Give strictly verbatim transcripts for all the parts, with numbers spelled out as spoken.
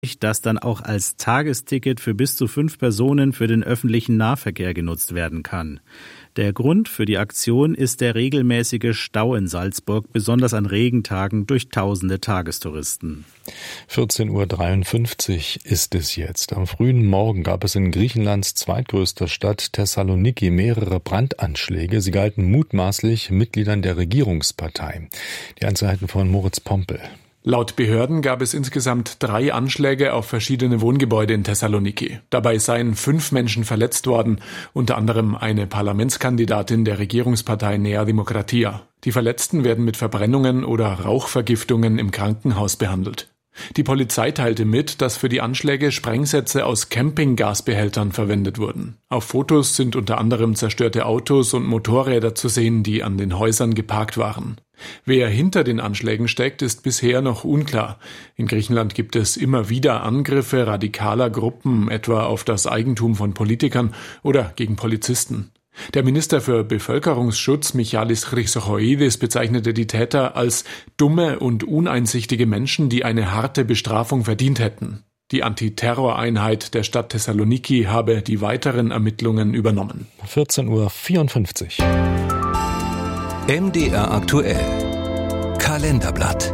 das dann auch als Tagesticket für bis zu fünf Personen für den öffentlichen Nahverkehr genutzt werden kann. Der Grund für die Aktion ist der regelmäßige Stau in Salzburg, besonders an Regentagen durch tausende Tagestouristen. vierzehn Uhr dreiundfünfzig ist es jetzt. Am frühen Morgen gab es in Griechenlands zweitgrößter Stadt Thessaloniki mehrere Brandanschläge. Sie galten mutmaßlich Mitgliedern der Regierungspartei. Die Einzelheiten von Moritz Pompel. Laut Behörden gab es insgesamt drei Anschläge auf verschiedene Wohngebäude in Thessaloniki. Dabei seien fünf Menschen verletzt worden, unter anderem eine Parlamentskandidatin der Regierungspartei Nea Demokratia. Die Verletzten werden mit Verbrennungen oder Rauchvergiftungen im Krankenhaus behandelt. Die Polizei teilte mit, dass für die Anschläge Sprengsätze aus Campinggasbehältern verwendet wurden. Auf Fotos sind unter anderem zerstörte Autos und Motorräder zu sehen, die an den Häusern geparkt waren. Wer hinter den Anschlägen steckt, ist bisher noch unklar. In Griechenland gibt es immer wieder Angriffe radikaler Gruppen, etwa auf das Eigentum von Politikern oder gegen Polizisten. Der Minister für Bevölkerungsschutz Michalis Chrysochoidis bezeichnete die Täter als dumme und uneinsichtige Menschen, die eine harte Bestrafung verdient hätten. Die Antiterroreinheit der Stadt Thessaloniki habe die weiteren Ermittlungen übernommen. vierzehn Uhr vierundfünfzig. M D R aktuell. Kalenderblatt.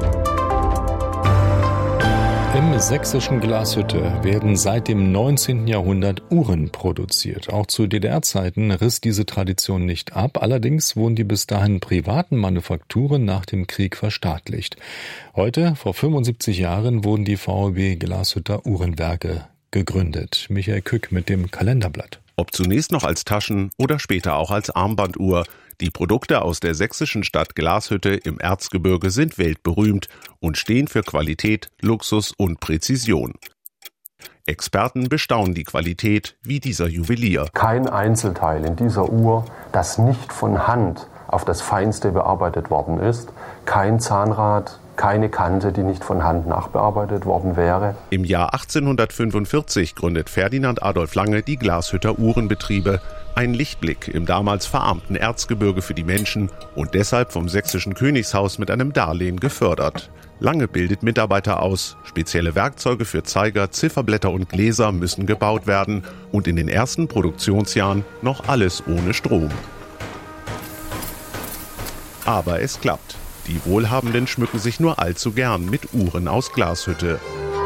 Im sächsischen Glashütte werden seit dem neunzehnten Jahrhundert Uhren produziert. Auch zu D D R-Zeiten riss diese Tradition nicht ab. Allerdings wurden die bis dahin privaten Manufakturen nach dem Krieg verstaatlicht. Heute, vor fünfundsiebzig Jahren, wurden die V E B Glashütter Uhrenwerke gegründet. Michael Kück mit dem Kalenderblatt. Ob zunächst noch als Taschen- oder später auch als Armbanduhr. Die Produkte aus der sächsischen Stadt Glashütte im Erzgebirge sind weltberühmt und stehen für Qualität, Luxus und Präzision. Experten bestaunen die Qualität, wie dieser Juwelier. Kein Einzelteil in dieser Uhr, das nicht von Hand auf das Feinste bearbeitet worden ist. Kein Zahnrad, keine Kante, die nicht von Hand nachbearbeitet worden wäre. Im Jahr achtzehnhundertfünfundvierzig gründet Ferdinand Adolf Lange die Glashütter Uhrenbetriebe. Ein Lichtblick im damals verarmten Erzgebirge für die Menschen und deshalb vom sächsischen Königshaus mit einem Darlehen gefördert. Lange bildet Mitarbeiter aus, spezielle Werkzeuge für Zeiger, Zifferblätter und Gläser müssen gebaut werden und in den ersten Produktionsjahren noch alles ohne Strom. Aber es klappt. Die Wohlhabenden schmücken sich nur allzu gern mit Uhren aus Glashütte.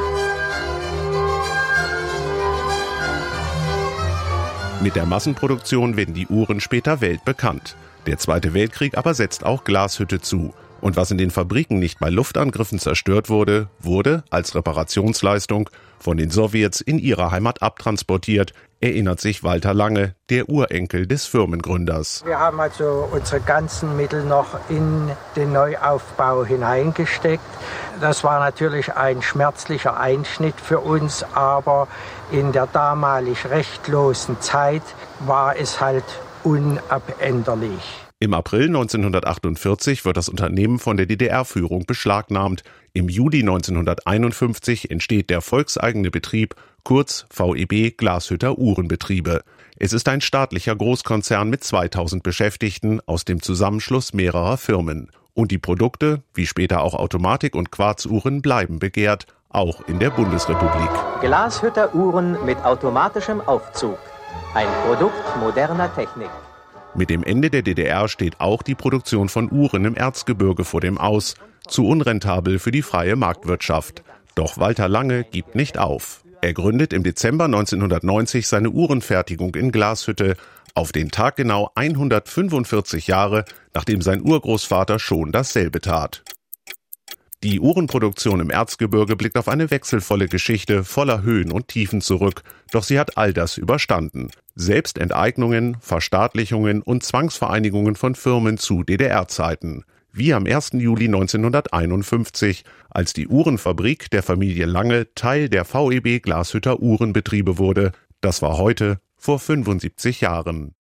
Mit der Massenproduktion werden die Uhren später weltbekannt. Der Zweite Weltkrieg aber setzt auch Glashütte zu. Und was in den Fabriken nicht bei Luftangriffen zerstört wurde, wurde als Reparationsleistung von den Sowjets in ihre Heimat abtransportiert, erinnert sich Walter Lange, der Urenkel des Firmengründers. Wir haben also unsere ganzen Mittel noch in den Neuaufbau hineingesteckt. Das war natürlich ein schmerzlicher Einschnitt für uns, aber in der damalig rechtlosen Zeit war es halt unabänderlich. Im April neunzehnhundertachtundvierzig wird das Unternehmen von der D D R-Führung beschlagnahmt. Im Juli neunzehnhunderteinundfünfzig entsteht der volkseigene Betrieb, kurz V E B Glashütter Uhrenbetriebe. Es ist ein staatlicher Großkonzern mit zweitausend Beschäftigten aus dem Zusammenschluss mehrerer Firmen. Und die Produkte, wie später auch Automatik- und Quarzuhren, bleiben begehrt, auch in der Bundesrepublik. Glashütter Uhren mit automatischem Aufzug. Ein Produkt moderner Technik. Mit dem Ende der D D R steht auch die Produktion von Uhren im Erzgebirge vor dem Aus. Zu unrentabel für die freie Marktwirtschaft. Doch Walter Lange gibt nicht auf. Er gründet im Dezember neunzehnhundertneunzig seine Uhrenfertigung in Glashütte. Auf den Tag genau hundertfünfundvierzig Jahre, nachdem sein Urgroßvater schon dasselbe tat. Die Uhrenproduktion im Erzgebirge blickt auf eine wechselvolle Geschichte voller Höhen und Tiefen zurück. Doch sie hat all das überstanden. Selbst Enteignungen, Verstaatlichungen und Zwangsvereinigungen von Firmen zu D D R-Zeiten. Wie am ersten Juli neunzehnhunderteinundfünfzig, als die Uhrenfabrik der Familie Lange Teil der V E B Glashütter Uhrenbetriebe wurde. Das war heute vor fünfundsiebzig Jahren.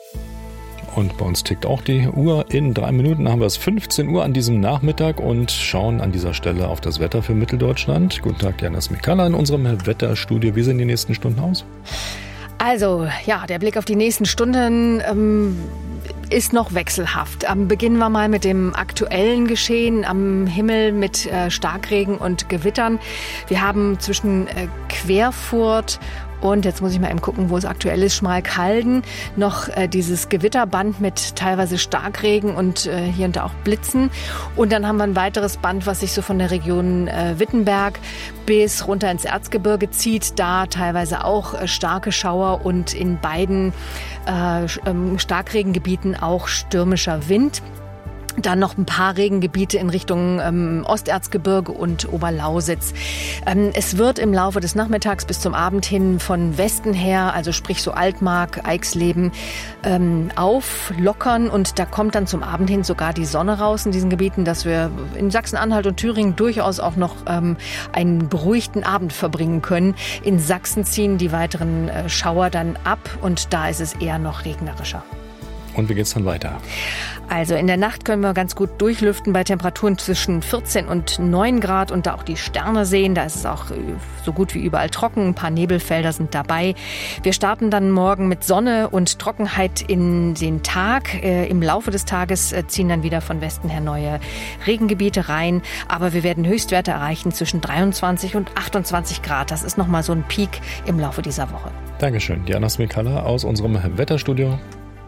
Und bei uns tickt auch die Uhr. In drei Minuten haben wir es fünfzehn Uhr an diesem Nachmittag und schauen an dieser Stelle auf das Wetter für Mitteldeutschland. Guten Tag, Jana Smikala in unserem Wetterstudio. Wie sehen die nächsten Stunden aus? Also, ja, der Blick auf die nächsten Stunden. Ähm ist noch wechselhaft. Am Beginnen wir mal mit dem aktuellen Geschehen am Himmel mit äh, Starkregen und Gewittern. Wir haben zwischen äh, Querfurt und jetzt muss ich mal eben gucken, wo es aktuell ist, Schmalkalden, noch äh, dieses Gewitterband mit teilweise Starkregen und äh, hier und da auch Blitzen. Und dann haben wir ein weiteres Band, was sich so von der Region äh, Wittenberg bis runter ins Erzgebirge zieht. Da teilweise auch äh, starke Schauer und in beiden äh, äh, Starkregengebieten auch stürmischer Wind. Dann noch ein paar Regengebiete in Richtung ähm, Osterzgebirge und Oberlausitz. Ähm, es wird im Laufe des Nachmittags bis zum Abend hin von Westen her, also sprich so Altmark, Eichsleben, ähm, auflockern. Und da kommt dann zum Abend hin sogar die Sonne raus in diesen Gebieten, dass wir in Sachsen-Anhalt und Thüringen durchaus auch noch ähm, einen beruhigten Abend verbringen können. In Sachsen ziehen die weiteren äh, Schauer dann ab und da ist es eher noch regnerischer. Und wie geht's dann weiter? Also in der Nacht können wir ganz gut durchlüften bei Temperaturen zwischen vierzehn und neun Grad und da auch die Sterne sehen. Da ist es auch so gut wie überall trocken. Ein paar Nebelfelder sind dabei. Wir starten dann morgen mit Sonne und Trockenheit in den Tag. Im Laufe des Tages ziehen dann wieder von Westen her neue Regengebiete rein. Aber wir werden Höchstwerte erreichen zwischen dreiundzwanzig und achtundzwanzig Grad. Das ist nochmal so ein Peak im Laufe dieser Woche. Dankeschön. Diana Smikalla aus unserem Wetterstudio.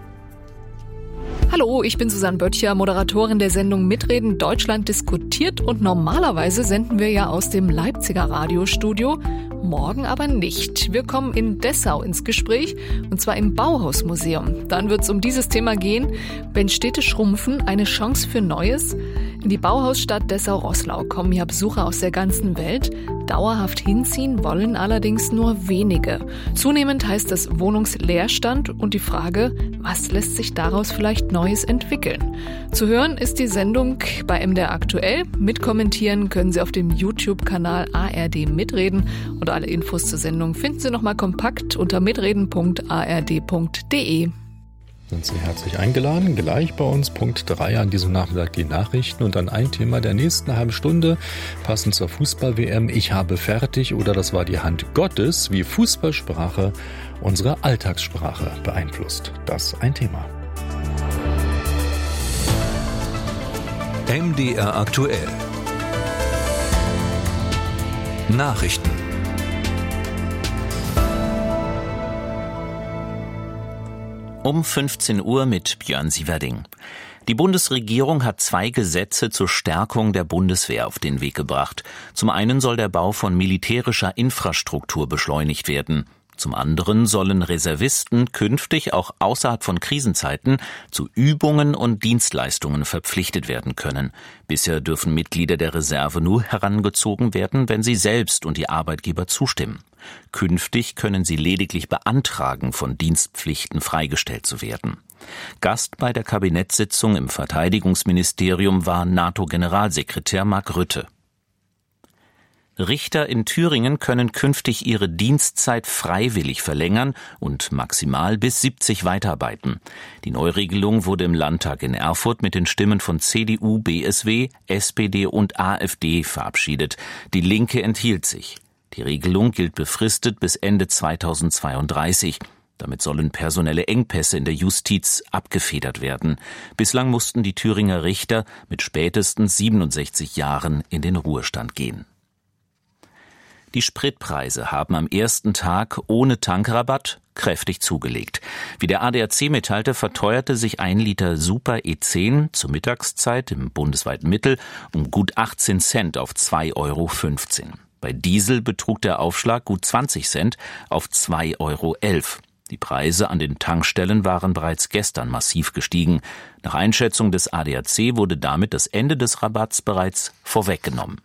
Hallo, ich bin Susanne Böttcher, Moderatorin der Sendung Mitreden Deutschland diskutiert und normalerweise senden wir ja aus dem Leipziger Radiostudio, morgen aber nicht. Wir kommen in Dessau ins Gespräch und zwar im Bauhausmuseum. Dann wird es um dieses Thema gehen, wenn Städte schrumpfen, eine Chance für Neues. In die Bauhausstadt Dessau-Roßlau kommen ja Besucher aus der ganzen Welt. Dauerhaft hinziehen wollen allerdings nur wenige. Zunehmend heißt es Wohnungsleerstand und die Frage, was lässt sich daraus vielleicht Neues entwickeln? Zu hören ist die Sendung bei M D R aktuell. Mitkommentieren können Sie auf dem YouTube-Kanal A R D Mitreden und alle Infos zur Sendung finden Sie nochmal kompakt unter mitreden punkt a r d punkt d e. Sind Sie herzlich eingeladen. Gleich bei uns Punkt drei an diesem Nachmittag die Nachrichten und dann ein Thema der nächsten halben Stunde, passend zur Fußball-W M. Ich habe fertig oder das war die Hand Gottes, wie Fußballsprache unsere Alltagssprache beeinflusst. Das ein Thema. M D R aktuell. Nachrichten. Um fünfzehn Uhr mit Björn Sieverding. Die Bundesregierung hat zwei Gesetze zur Stärkung der Bundeswehr auf den Weg gebracht. Zum einen soll der Bau von militärischer Infrastruktur beschleunigt werden. Zum anderen sollen Reservisten künftig auch außerhalb von Krisenzeiten zu Übungen und Dienstleistungen verpflichtet werden können. Bisher dürfen Mitglieder der Reserve nur herangezogen werden, wenn sie selbst und die Arbeitgeber zustimmen. Künftig können sie lediglich beantragen, von Dienstpflichten freigestellt zu werden. Gast bei der Kabinettssitzung im Verteidigungsministerium war NATO-Generalsekretär Mark Rutte. Richter in Thüringen können künftig ihre Dienstzeit freiwillig verlängern und maximal bis siebzig weiterarbeiten. Die Neuregelung wurde im Landtag in Erfurt mit den Stimmen von C D U, B S W, S P D und AfD verabschiedet. Die Linke enthielt sich. Die Regelung gilt befristet bis Ende zweitausendzweiunddreißig. Damit sollen personelle Engpässe in der Justiz abgefedert werden. Bislang mussten die Thüringer Richter mit spätestens siebenundsechzig Jahren in den Ruhestand gehen. Die Spritpreise haben am ersten Tag ohne Tankrabatt kräftig zugelegt. Wie der A D A C mitteilte, verteuerte sich ein Liter Super E zehn zur Mittagszeit im bundesweiten Mittel um gut achtzehn Cent auf zwei Euro fünfzehn. Bei Diesel betrug der Aufschlag gut zwanzig Cent auf zwei Euro elf. Die Preise an den Tankstellen waren bereits gestern massiv gestiegen. Nach Einschätzung des A D A C wurde damit das Ende des Rabatts bereits vorweggenommen.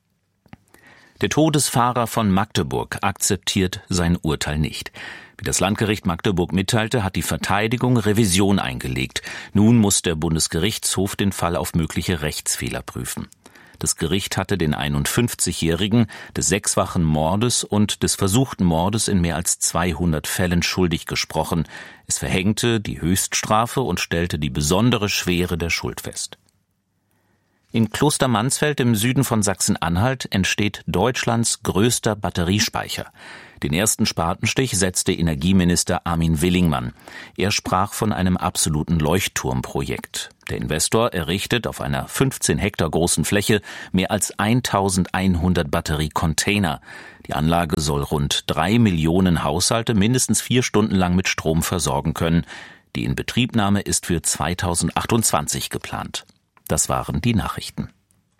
Der Todesfahrer von Magdeburg akzeptiert sein Urteil nicht. Wie das Landgericht Magdeburg mitteilte, hat die Verteidigung Revision eingelegt. Nun muss der Bundesgerichtshof den Fall auf mögliche Rechtsfehler prüfen. Das Gericht hatte den einundfünfzigjährigen des sechsfachen Mordes und des versuchten Mordes in mehr als zweihundert Fällen schuldig gesprochen. Es verhängte die Höchststrafe und stellte die besondere Schwere der Schuld fest. In Klostermansfeld im Süden von Sachsen-Anhalt entsteht Deutschlands größter Batteriespeicher. Den ersten Spatenstich setzte Energieminister Armin Willingmann. Er sprach von einem absoluten Leuchtturmprojekt. Der Investor errichtet auf einer fünfzehn Hektar großen Fläche mehr als eintausendeinhundert Batteriecontainer. Die Anlage soll rund drei Millionen Haushalte mindestens vier Stunden lang mit Strom versorgen können. Die Inbetriebnahme ist für zweitausendachtundzwanzig geplant. Das waren die Nachrichten.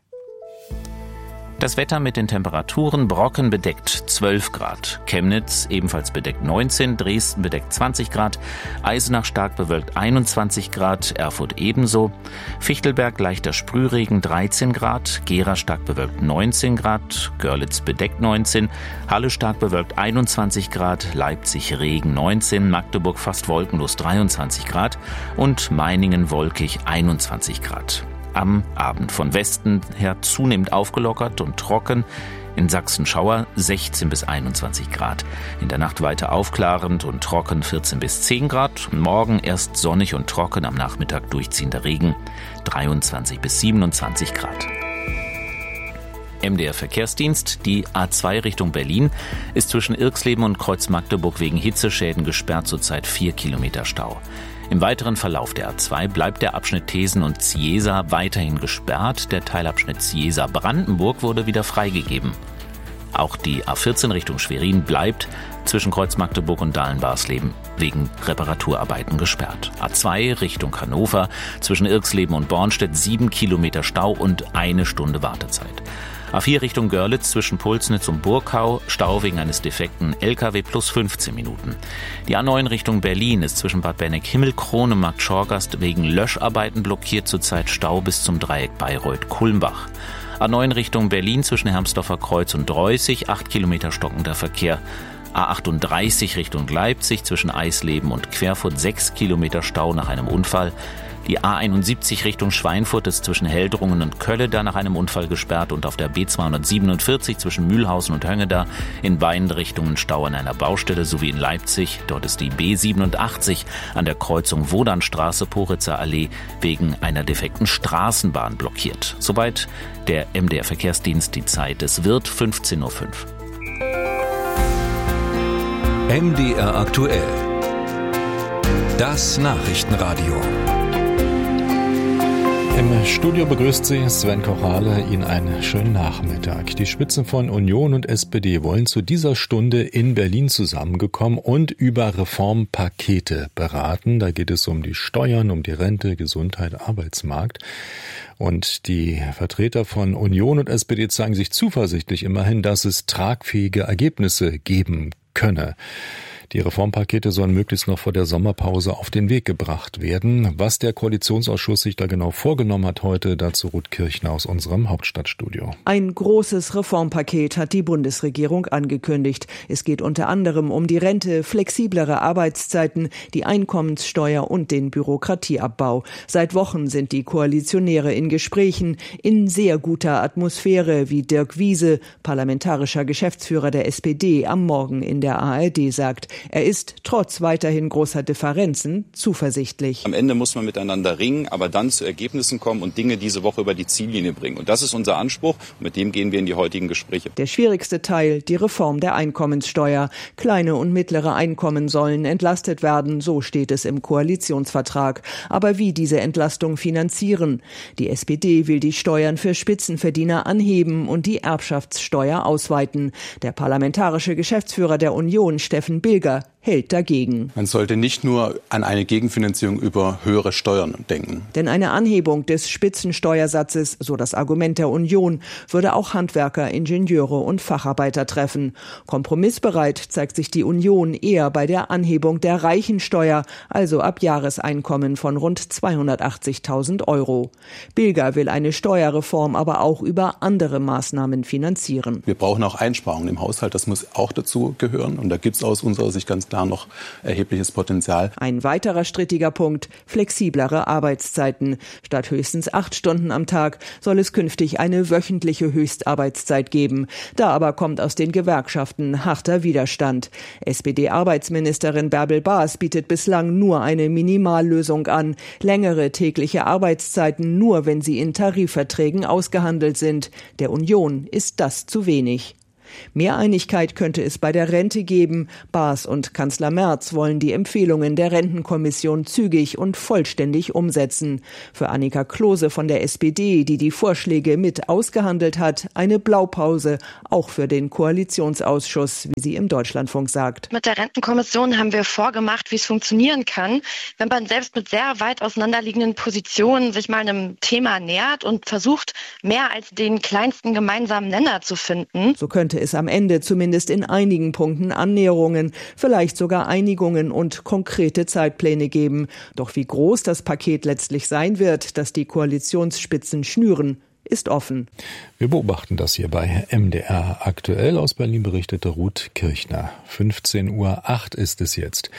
Das Wetter mit den Temperaturen: Brocken bedeckt zwölf Grad, Chemnitz ebenfalls bedeckt neunzehn, Dresden bedeckt zwanzig Grad, Eisenach stark bewölkt einundzwanzig Grad, Erfurt ebenso, Fichtelberg leichter Sprühregen dreizehn Grad, Gera stark bewölkt neunzehn Grad, Görlitz bedeckt neunzehn, Halle stark bewölkt einundzwanzig Grad, Leipzig Regen neunzehn, Magdeburg fast wolkenlos dreiundzwanzig Grad und Meiningen wolkig einundzwanzig Grad. Am Abend von Westen her zunehmend aufgelockert und trocken. In Sachsen Schauer sechzehn bis einundzwanzig Grad. In der Nacht weiter aufklarend und trocken vierzehn bis zehn Grad. Morgen erst sonnig und trocken, am Nachmittag durchziehender Regen dreiundzwanzig bis siebenundzwanzig Grad. M D R Verkehrsdienst. Die A zwei Richtung Berlin ist zwischen Irxleben und Kreuz Magdeburg wegen Hitzeschäden gesperrt, zurzeit vier Kilometer Stau. Im weiteren Verlauf der A zwei bleibt der Abschnitt Thesen und Ziesa weiterhin gesperrt. Der Teilabschnitt Ziesa-Brandenburg wurde wieder freigegeben. Auch die A vierzehn Richtung Schwerin bleibt zwischen Kreuz Magdeburg und Dahlen-Barsleben wegen Reparaturarbeiten gesperrt. A zwei Richtung Hannover zwischen Irxleben und Bornstedt sieben Kilometer Stau und eine Stunde Wartezeit. A vier Richtung Görlitz zwischen Pulsnitz und Burgkau, Stau wegen eines defekten L K W plus fünfzehn Minuten. Die A neun Richtung Berlin ist zwischen Bad Berneck-Himmelkron und Markt Schorgast wegen Löscharbeiten blockiert, zurzeit Stau bis zum Dreieck Bayreuth-Kulmbach. A neun Richtung Berlin zwischen Hermsdorfer Kreuz und Dreußig, acht Kilometer stockender Verkehr. A achtunddreißig Richtung Leipzig zwischen Eisleben und Querfurt, sechs Kilometer Stau nach einem Unfall. Die A einundsiebzig Richtung Schweinfurt ist zwischen Heldrungen und Kölleda nach einem Unfall gesperrt und auf der B zweihundertsiebenundvierzig zwischen Mühlhausen und Höngeda in beiden Richtungen Stau an einer Baustelle sowie in Leipzig. Dort ist die B siebenundachtzig an der Kreuzung Wodanstraße, Poritzer Allee wegen einer defekten Straßenbahn blockiert. Soweit der M D R Verkehrsdienst. Die Zeit, es wird fünfzehn Uhr fünf. M D R aktuell. Das Nachrichtenradio. Im Studio begrüßt Sie Sven Kochale. Ihnen einen schönen Nachmittag. Die Spitzen von Union und S P D wollen zu dieser Stunde in Berlin zusammengekommen und über Reformpakete beraten. Da geht es um die Steuern, um die Rente, Gesundheit, Arbeitsmarkt. Und die Vertreter von Union und S P D zeigen sich zuversichtlich immerhin, dass es tragfähige Ergebnisse geben könne. Die Reformpakete sollen möglichst noch vor der Sommerpause auf den Weg gebracht werden. Was der Koalitionsausschuss sich da genau vorgenommen hat heute, dazu Ruth Kirchner aus unserem Hauptstadtstudio. Ein großes Reformpaket hat die Bundesregierung angekündigt. Es geht unter anderem um die Rente, flexiblere Arbeitszeiten, die Einkommenssteuer und den Bürokratieabbau. Seit Wochen sind die Koalitionäre in Gesprächen, in sehr guter Atmosphäre, wie Dirk Wiese, parlamentarischer Geschäftsführer der S P D, am Morgen in der A R D sagt. Er ist trotz weiterhin großer Differenzen zuversichtlich. Am Ende muss man miteinander ringen, aber dann zu Ergebnissen kommen und Dinge diese Woche über die Ziellinie bringen. Und das ist unser Anspruch. Und mit dem gehen wir in die heutigen Gespräche. Der schwierigste Teil, die Reform der Einkommenssteuer. Kleine und mittlere Einkommen sollen entlastet werden, so steht es im Koalitionsvertrag. Aber wie diese Entlastung finanzieren? Die S P D will die Steuern für Spitzenverdiener anheben und die Erbschaftssteuer ausweiten. Der parlamentarische Geschäftsführer der Union, Steffen Bilger, hält dagegen. Man sollte nicht nur an eine Gegenfinanzierung über höhere Steuern denken. Denn eine Anhebung des Spitzensteuersatzes, so das Argument der Union, würde auch Handwerker, Ingenieure und Facharbeiter treffen. Kompromissbereit zeigt sich die Union eher bei der Anhebung der Reichensteuer, also ab Jahreseinkommen von rund zweihundertachtzigtausend Euro. Bilger will eine Steuerreform aber auch über andere Maßnahmen finanzieren. Wir brauchen auch Einsparungen im Haushalt, das muss auch dazu gehören. Und da gibt es aus unserer Sicht ganz klar da noch erhebliches Potenzial. Ein weiterer strittiger Punkt: flexiblere Arbeitszeiten. Statt höchstens acht Stunden am Tag soll es künftig eine wöchentliche Höchstarbeitszeit geben. Da aber kommt aus den Gewerkschaften harter Widerstand. S P D-Arbeitsministerin Bärbel Baas bietet bislang nur eine Minimallösung an. Längere tägliche Arbeitszeiten nur, wenn sie in Tarifverträgen ausgehandelt sind. Der Union ist das zu wenig. Mehr Einigkeit könnte es bei der Rente geben. Baas und Kanzler Merz wollen die Empfehlungen der Rentenkommission zügig und vollständig umsetzen. Für Annika Klose von der S P D, die die Vorschläge mit ausgehandelt hat, eine Blaupause, auch für den Koalitionsausschuss, wie sie im Deutschlandfunk sagt. Mit der Rentenkommission haben wir vorgemacht, wie es funktionieren kann, wenn man selbst mit sehr weit auseinanderliegenden Positionen sich mal einem Thema nähert und versucht, mehr als den kleinsten gemeinsamen Nenner zu finden. So könnte es am Ende zumindest in einigen Punkten Annäherungen, vielleicht sogar Einigungen und konkrete Zeitpläne geben. Doch wie groß das Paket letztlich sein wird, das die Koalitionsspitzen schnüren, ist offen. Wir beobachten das hier bei M D R aktuell. Aus Berlin berichtete Ruth Kirchner. fünfzehn Uhr acht ist es jetzt.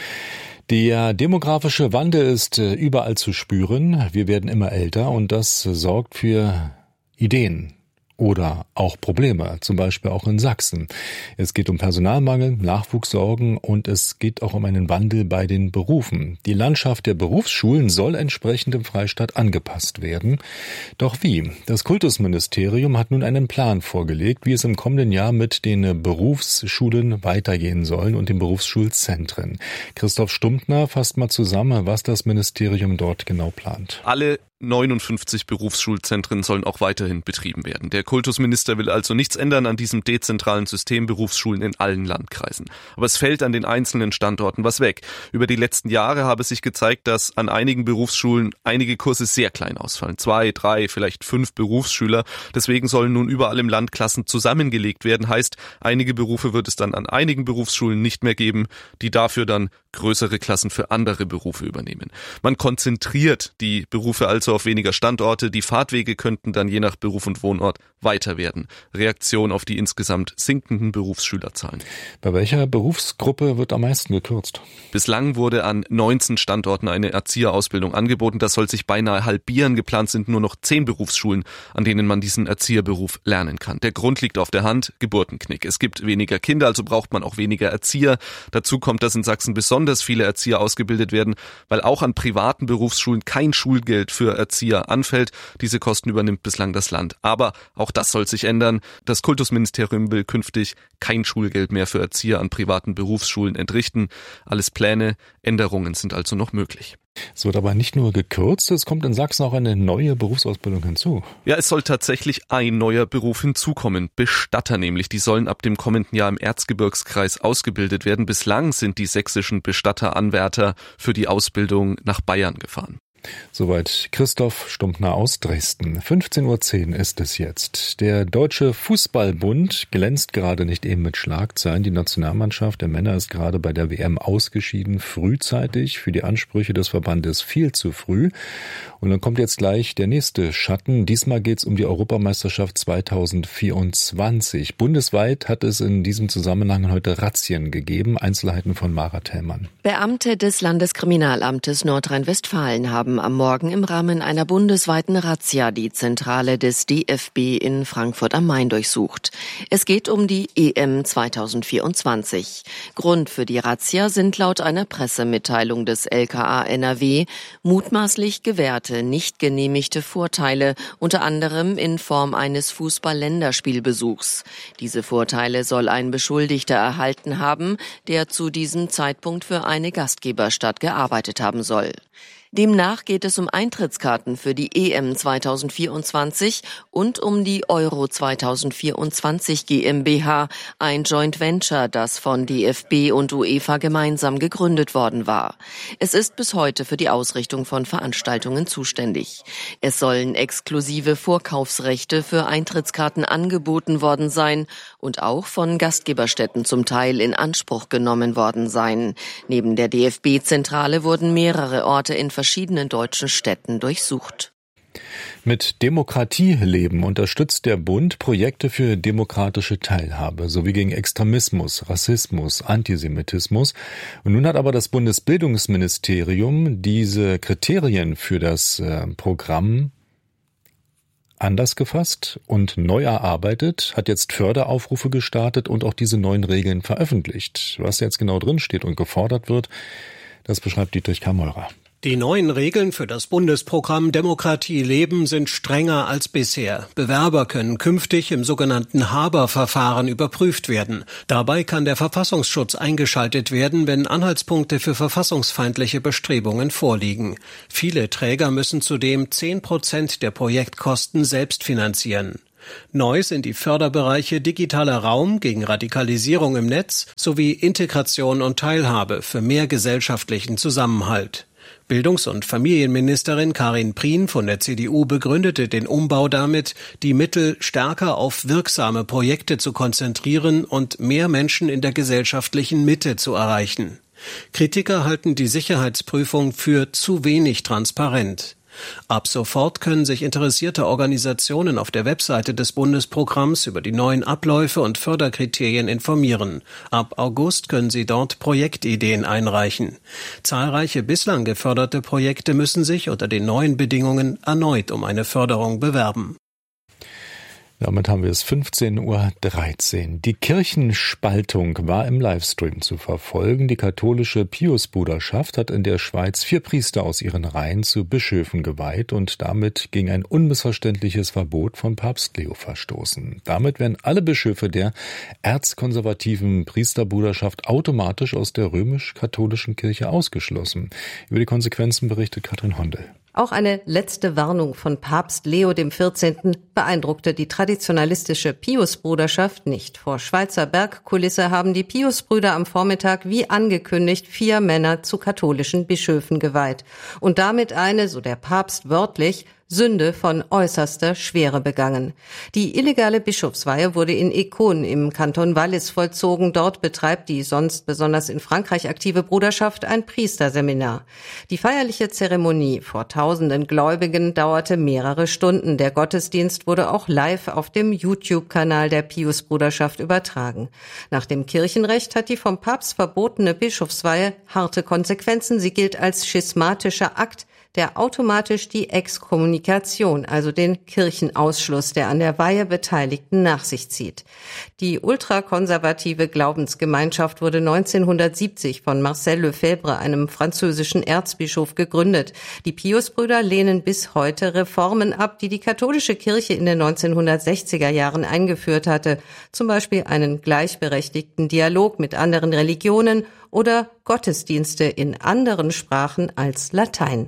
Der demografische Wandel ist überall zu spüren. Wir werden immer älter und das sorgt für Ideen. Oder auch Probleme, zum Beispiel auch in Sachsen. Es geht um Personalmangel, Nachwuchssorgen und es geht auch um einen Wandel bei den Berufen. Die Landschaft der Berufsschulen soll entsprechend im Freistaat angepasst werden. Doch wie? Das Kultusministerium hat nun einen Plan vorgelegt, wie es im kommenden Jahr mit den Berufsschulen weitergehen soll und den Berufsschulzentren. Christoph Stumptner fasst mal zusammen, was das Ministerium dort genau plant. Alle neunundfünfzig Berufsschulzentren sollen auch weiterhin betrieben werden. Der Kultusminister will also nichts ändern an diesem dezentralen System Berufsschulen in allen Landkreisen. Aber es fällt an den einzelnen Standorten was weg. Über die letzten Jahre habe sich gezeigt, dass an einigen Berufsschulen einige Kurse sehr klein ausfallen. Zwei, drei, vielleicht fünf Berufsschüler. Deswegen sollen nun überall im Land Klassen zusammengelegt werden. Heißt, einige Berufe wird es dann an einigen Berufsschulen nicht mehr geben, die dafür dann größere Klassen für andere Berufe übernehmen. Man konzentriert die Berufe also auf weniger Standorte. Die Fahrtwege könnten dann je nach Beruf und Wohnort weiter werden. Reaktion auf die insgesamt sinkenden Berufsschülerzahlen. Bei welcher Berufsgruppe wird am meisten gekürzt? Bislang wurde an neunzehn Standorten eine Erzieherausbildung angeboten. Das soll sich beinahe halbieren. Geplant sind nur noch zehn Berufsschulen, an denen man diesen Erzieherberuf lernen kann. Der Grund liegt auf der Hand: Geburtenknick. Es gibt weniger Kinder, also braucht man auch weniger Erzieher. Dazu kommt, dass in Sachsen besonders viele Erzieher ausgebildet werden, weil auch an privaten Berufsschulen kein Schulgeld für Erzieher anfällt. Diese Kosten übernimmt bislang das Land. Aber auch das soll sich ändern. Das Kultusministerium will künftig kein Schulgeld mehr für Erzieher an privaten Berufsschulen entrichten. Alles Pläne, Änderungen sind also noch möglich. Es wird aber nicht nur gekürzt, es kommt in Sachsen auch eine neue Berufsausbildung hinzu. Ja, es soll tatsächlich ein neuer Beruf hinzukommen. Bestatter nämlich. Die sollen ab dem kommenden Jahr im Erzgebirgskreis ausgebildet werden. Bislang sind die sächsischen Bestatteranwärter für die Ausbildung nach Bayern gefahren. Soweit Christoph Stumptner aus Dresden. fünfzehn Uhr zehn ist es jetzt. Der Deutsche Fußballbund glänzt gerade nicht eben mit Schlagzeilen. Die Nationalmannschaft der Männer ist gerade bei der W M ausgeschieden, frühzeitig, für die Ansprüche des Verbandes viel zu früh. Und dann kommt jetzt gleich der nächste Schatten. Diesmal geht es um die Europameisterschaft zweitausendvierundzwanzig. Bundesweit hat es in diesem Zusammenhang heute Razzien gegeben. Einzelheiten von Mara Thälmann. Beamte des Landeskriminalamtes Nordrhein-Westfalen haben am Morgen im Rahmen einer bundesweiten Razzia die Zentrale des D F B in Frankfurt am Main durchsucht. Es geht um die E M zweitausendvierundzwanzig. Grund für die Razzia sind laut einer Pressemitteilung des L K A N R W mutmaßlich gewährte, nicht genehmigte Vorteile, unter anderem in Form eines Fußball-Länderspielbesuchs. Diese Vorteile soll ein Beschuldigter erhalten haben, der zu diesem Zeitpunkt für eine Gastgeberstadt gearbeitet haben soll. Demnach geht es um Eintrittskarten für die E M zweitausendvierundzwanzig und um die Euro zweitausendvierundzwanzig GmbH, ein Joint Venture, das von D F B und UEFA gemeinsam gegründet worden war. Es ist bis heute für die Ausrichtung von Veranstaltungen zuständig. Es sollen exklusive Vorkaufsrechte für Eintrittskarten angeboten worden sein und auch von Gastgeberstätten zum Teil in Anspruch genommen worden sein. Neben der D F B-Zentrale wurden mehrere Orte in verschiedenen deutschen Städten durchsucht. Mit Demokratie leben unterstützt der Bund Projekte für demokratische Teilhabe sowie gegen Extremismus, Rassismus, Antisemitismus. Und nun hat aber das Bundesbildungsministerium diese Kriterien für das äh, Programm anders gefasst und neu erarbeitet, hat jetzt Förderaufrufe gestartet und auch diese neuen Regeln veröffentlicht. Was jetzt genau drin steht und gefordert wird, das beschreibt Dietrich Kameurer. Die neuen Regeln für das Bundesprogramm Demokratie leben sind strenger als bisher. Bewerber können künftig im sogenannten Haber-Verfahren überprüft werden. Dabei kann der Verfassungsschutz eingeschaltet werden, wenn Anhaltspunkte für verfassungsfeindliche Bestrebungen vorliegen. Viele Träger müssen zudem zehn Prozent der Projektkosten selbst finanzieren. Neu sind die Förderbereiche digitaler Raum gegen Radikalisierung im Netz sowie Integration und Teilhabe für mehr gesellschaftlichen Zusammenhalt. Bildungs- und Familienministerin Karin Prien von der C D U begründete den Umbau damit, die Mittel stärker auf wirksame Projekte zu konzentrieren und mehr Menschen in der gesellschaftlichen Mitte zu erreichen. Kritiker halten die Sicherheitsprüfung für zu wenig transparent. Ab sofort können sich interessierte Organisationen auf der Webseite des Bundesprogramms über die neuen Abläufe und Förderkriterien informieren. Ab August können sie dort Projektideen einreichen. Zahlreiche bislang geförderte Projekte müssen sich unter den neuen Bedingungen erneut um eine Förderung bewerben. Damit haben wir es fünfzehn Uhr dreizehn. Die Kirchenspaltung war im Livestream zu verfolgen. Die katholische Piusbruderschaft hat in der Schweiz vier Priester aus ihren Reihen zu Bischöfen geweiht und damit gegen ein unmissverständliches Verbot von Papst Leo verstoßen. Damit werden alle Bischöfe der erzkonservativen Priesterbruderschaft automatisch aus der römisch-katholischen Kirche ausgeschlossen. Über die Konsequenzen berichtet Katrin Hondel. Auch eine letzte Warnung von Papst Leo der vierzehnten. beeindruckte die traditionalistische Piusbruderschaft nicht. Vor Schweizer Bergkulisse haben die Piusbrüder am Vormittag wie angekündigt vier Männer zu katholischen Bischöfen geweiht. Und damit eine, so der Papst wörtlich, Sünde von äußerster Schwere begangen. Die illegale Bischofsweihe wurde in Écône im Kanton Wallis vollzogen. Dort betreibt die sonst besonders in Frankreich aktive Bruderschaft ein Priesterseminar. Die feierliche Zeremonie vor tausenden Gläubigen dauerte mehrere Stunden. Der Gottesdienst wurde auch live auf dem YouTube-Kanal der Piusbruderschaft übertragen. Nach dem Kirchenrecht hat die vom Papst verbotene Bischofsweihe harte Konsequenzen. Sie gilt als schismatischer Akt, der automatisch die Exkommunikation, also den Kirchenausschluss der an der Weihe Beteiligten nach sich zieht. Die ultrakonservative Glaubensgemeinschaft wurde neunzehnhundertsiebzig von Marcel Lefebvre, einem französischen Erzbischof, gegründet. Die Piusbrüder lehnen bis heute Reformen ab, die die katholische Kirche in den neunzehnhundertsechziger Jahren eingeführt hatte, zum Beispiel einen gleichberechtigten Dialog mit anderen Religionen oder Gottesdienste in anderen Sprachen als Latein.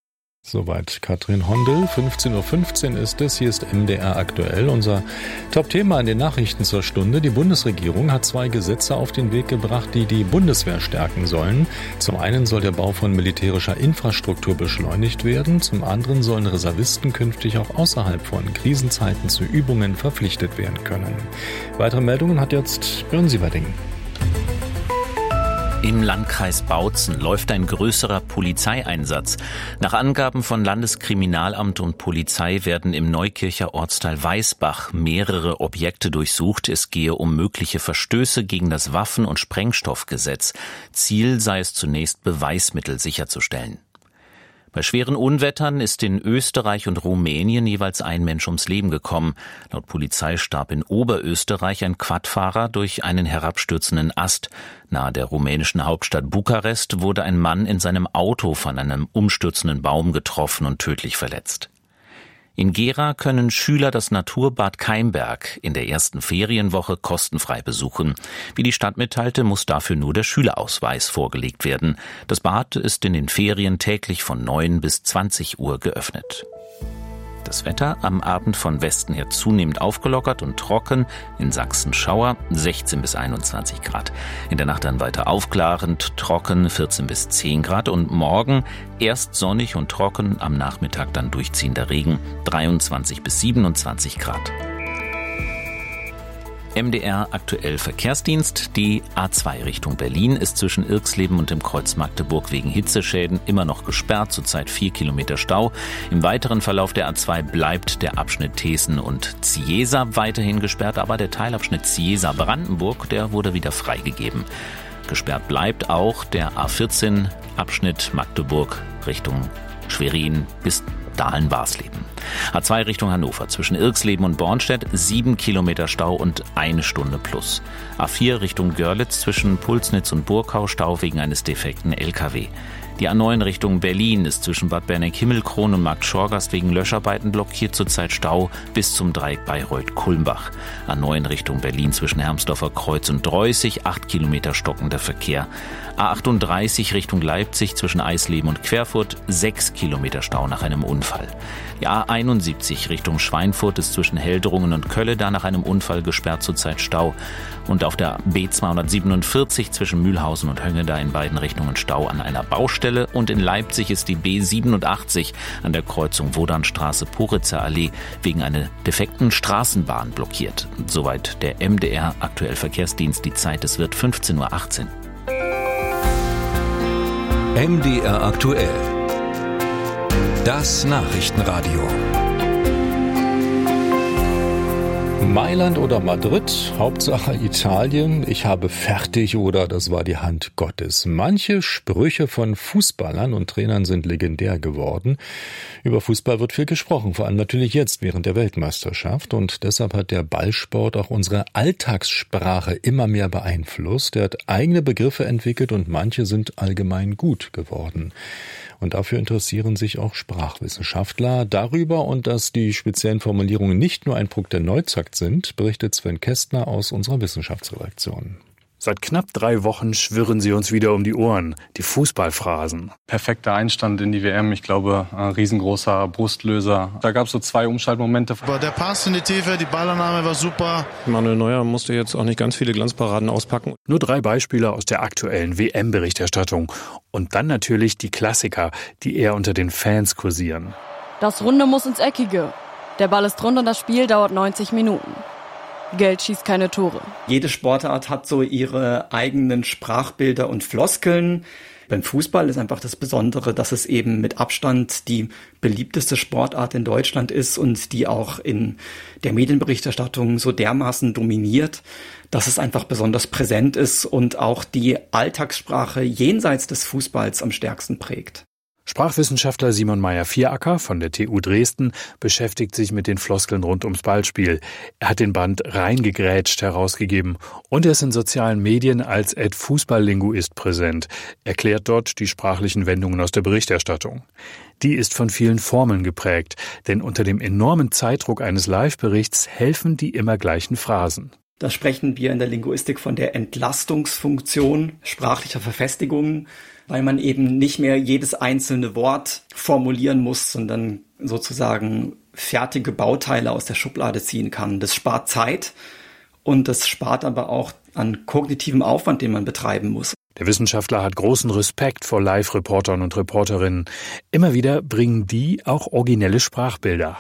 Soweit Katrin Hondel. fünfzehn Uhr fünfzehn ist es. Hier ist M D R aktuell. Unser Top-Thema in den Nachrichten zur Stunde. Die Bundesregierung hat zwei Gesetze auf den Weg gebracht, die die Bundeswehr stärken sollen. Zum einen soll der Bau von militärischer Infrastruktur beschleunigt werden. Zum anderen sollen Reservisten künftig auch außerhalb von Krisenzeiten zu Übungen verpflichtet werden können. Weitere Meldungen hat jetzt Björn Sieverding. Im Landkreis Bautzen läuft ein größerer Polizeieinsatz. Nach Angaben von Landeskriminalamt und Polizei werden im Neukircher Ortsteil Weißbach mehrere Objekte durchsucht. Es gehe um mögliche Verstöße gegen das Waffen- und Sprengstoffgesetz. Ziel sei es zunächst, Beweismittel sicherzustellen. Bei schweren Unwettern ist in Österreich und Rumänien jeweils ein Mensch ums Leben gekommen. Laut Polizei starb in Oberösterreich ein Quadfahrer durch einen herabstürzenden Ast. Nahe der rumänischen Hauptstadt Bukarest wurde ein Mann in seinem Auto von einem umstürzenden Baum getroffen und tödlich verletzt. In Gera können Schüler das Naturbad Keimberg in der ersten Ferienwoche kostenfrei besuchen. Wie die Stadt mitteilte, muss dafür nur der Schülerausweis vorgelegt werden. Das Bad ist in den Ferien täglich von neun bis zwanzig Uhr geöffnet. Das Wetter am Abend von Westen her zunehmend aufgelockert und trocken. In Sachsen Schauer, sechzehn bis einundzwanzig Grad. In der Nacht dann weiter aufklarend, trocken, vierzehn bis zehn Grad. Und morgen erst sonnig und trocken, am Nachmittag dann durchziehender Regen, dreiundzwanzig bis siebenundzwanzig Grad. M D R aktuell Verkehrsdienst. Die A zwei Richtung Berlin ist zwischen Irxleben und dem Kreuz Magdeburg wegen Hitzeschäden immer noch gesperrt, zurzeit vier Kilometer Stau. Im weiteren Verlauf der A zwei bleibt der Abschnitt Thesen und Ziesa weiterhin gesperrt, aber der Teilabschnitt Ziesa-Brandenburg, der wurde wieder freigegeben. Gesperrt bleibt auch der A vierzehn Abschnitt Magdeburg Richtung Schwerin bis Dahlen-Barsleben. A zwei Richtung Hannover zwischen Irxleben und Bornstedt sieben Kilometer Stau und eine Stunde plus. A vier Richtung Görlitz zwischen Pulsnitz und Burgau Stau wegen eines defekten L K W. Die A neun Richtung Berlin ist zwischen Bad Berneck-Himmelkron und Markt Schorgast wegen Löscharbeiten blockiert, zurzeit Stau bis zum Dreieck Bayreuth-Kulmbach. A neun Richtung Berlin zwischen Hermsdorfer Kreuz und Dreußig, acht Kilometer stockender Verkehr. A achtunddreißig Richtung Leipzig zwischen Eisleben und Querfurt, sechs Kilometer Stau nach einem Unfall. Die A einundsiebzig Richtung Schweinfurt ist zwischen Heldrungen und Kölle da nach einem Unfall gesperrt, zurzeit Stau. Und auf der B zweihundertsiebenundvierzig zwischen Mühlhausen und Höngeda in beiden Richtungen Stau an einer Baustelle. Und in Leipzig ist die B siebenundachtzig an der Kreuzung Wodanstraße-Poritzer Allee wegen einer defekten Straßenbahn blockiert. Soweit der M D R aktuell Verkehrsdienst. Die Zeit, es wird fünfzehn Uhr achtzehn. M D R aktuell. Das Nachrichtenradio. Mailand oder Madrid, Hauptsache Italien, ich habe fertig oder das war die Hand Gottes. Manche Sprüche von Fußballern und Trainern sind legendär geworden. Über Fußball wird viel gesprochen, vor allem natürlich jetzt während der Weltmeisterschaft. Und deshalb hat der Ballsport auch unsere Alltagssprache immer mehr beeinflusst. Er hat eigene Begriffe entwickelt und manche sind allgemein gut geworden. Und dafür interessieren sich auch Sprachwissenschaftler. Darüber und dass die speziellen Formulierungen nicht nur ein Produkt der Neuzeit sind, berichtet Sven Kästner aus unserer Wissenschaftsredaktion. Seit knapp drei Wochen schwirren sie uns wieder um die Ohren, die Fußballphrasen. Perfekter Einstand in die W M, ich glaube, ein riesengroßer Brustlöser. Da gab es so zwei Umschaltmomente. Aber der Pass in die Tiefe, die Ballannahme war super. Manuel Neuer musste jetzt auch nicht ganz viele Glanzparaden auspacken. Nur drei Beispiele aus der aktuellen W M-Berichterstattung. Und dann natürlich die Klassiker, die eher unter den Fans kursieren. Das Runde muss ins Eckige. Der Ball ist rund und das Spiel dauert neunzig Minuten. Geld schießt keine Tore. Jede Sportart hat so ihre eigenen Sprachbilder und Floskeln. Beim Fußball ist einfach das Besondere, dass es eben mit Abstand die beliebteste Sportart in Deutschland ist und die auch in der Medienberichterstattung so dermaßen dominiert, dass es einfach besonders präsent ist und auch die Alltagssprache jenseits des Fußballs am stärksten prägt. Sprachwissenschaftler Simon Meyer-Vieracker von der T U Dresden beschäftigt sich mit den Floskeln rund ums Ballspiel. Er hat den Band Reingegrätscht herausgegeben und er ist in sozialen Medien als Ad Fußballlinguist präsent, erklärt dort die sprachlichen Wendungen aus der Berichterstattung. Die ist von vielen Formeln geprägt, denn unter dem enormen Zeitdruck eines Live-Berichts helfen die immer gleichen Phrasen. Da sprechen wir in der Linguistik von der Entlastungsfunktion sprachlicher Verfestigungen, weil man eben nicht mehr jedes einzelne Wort formulieren muss, sondern sozusagen fertige Bauteile aus der Schublade ziehen kann. Das spart Zeit und das spart aber auch an kognitivem Aufwand, den man betreiben muss. Der Wissenschaftler hat großen Respekt vor Live-Reportern und Reporterinnen. Immer wieder bringen die auch originelle Sprachbilder.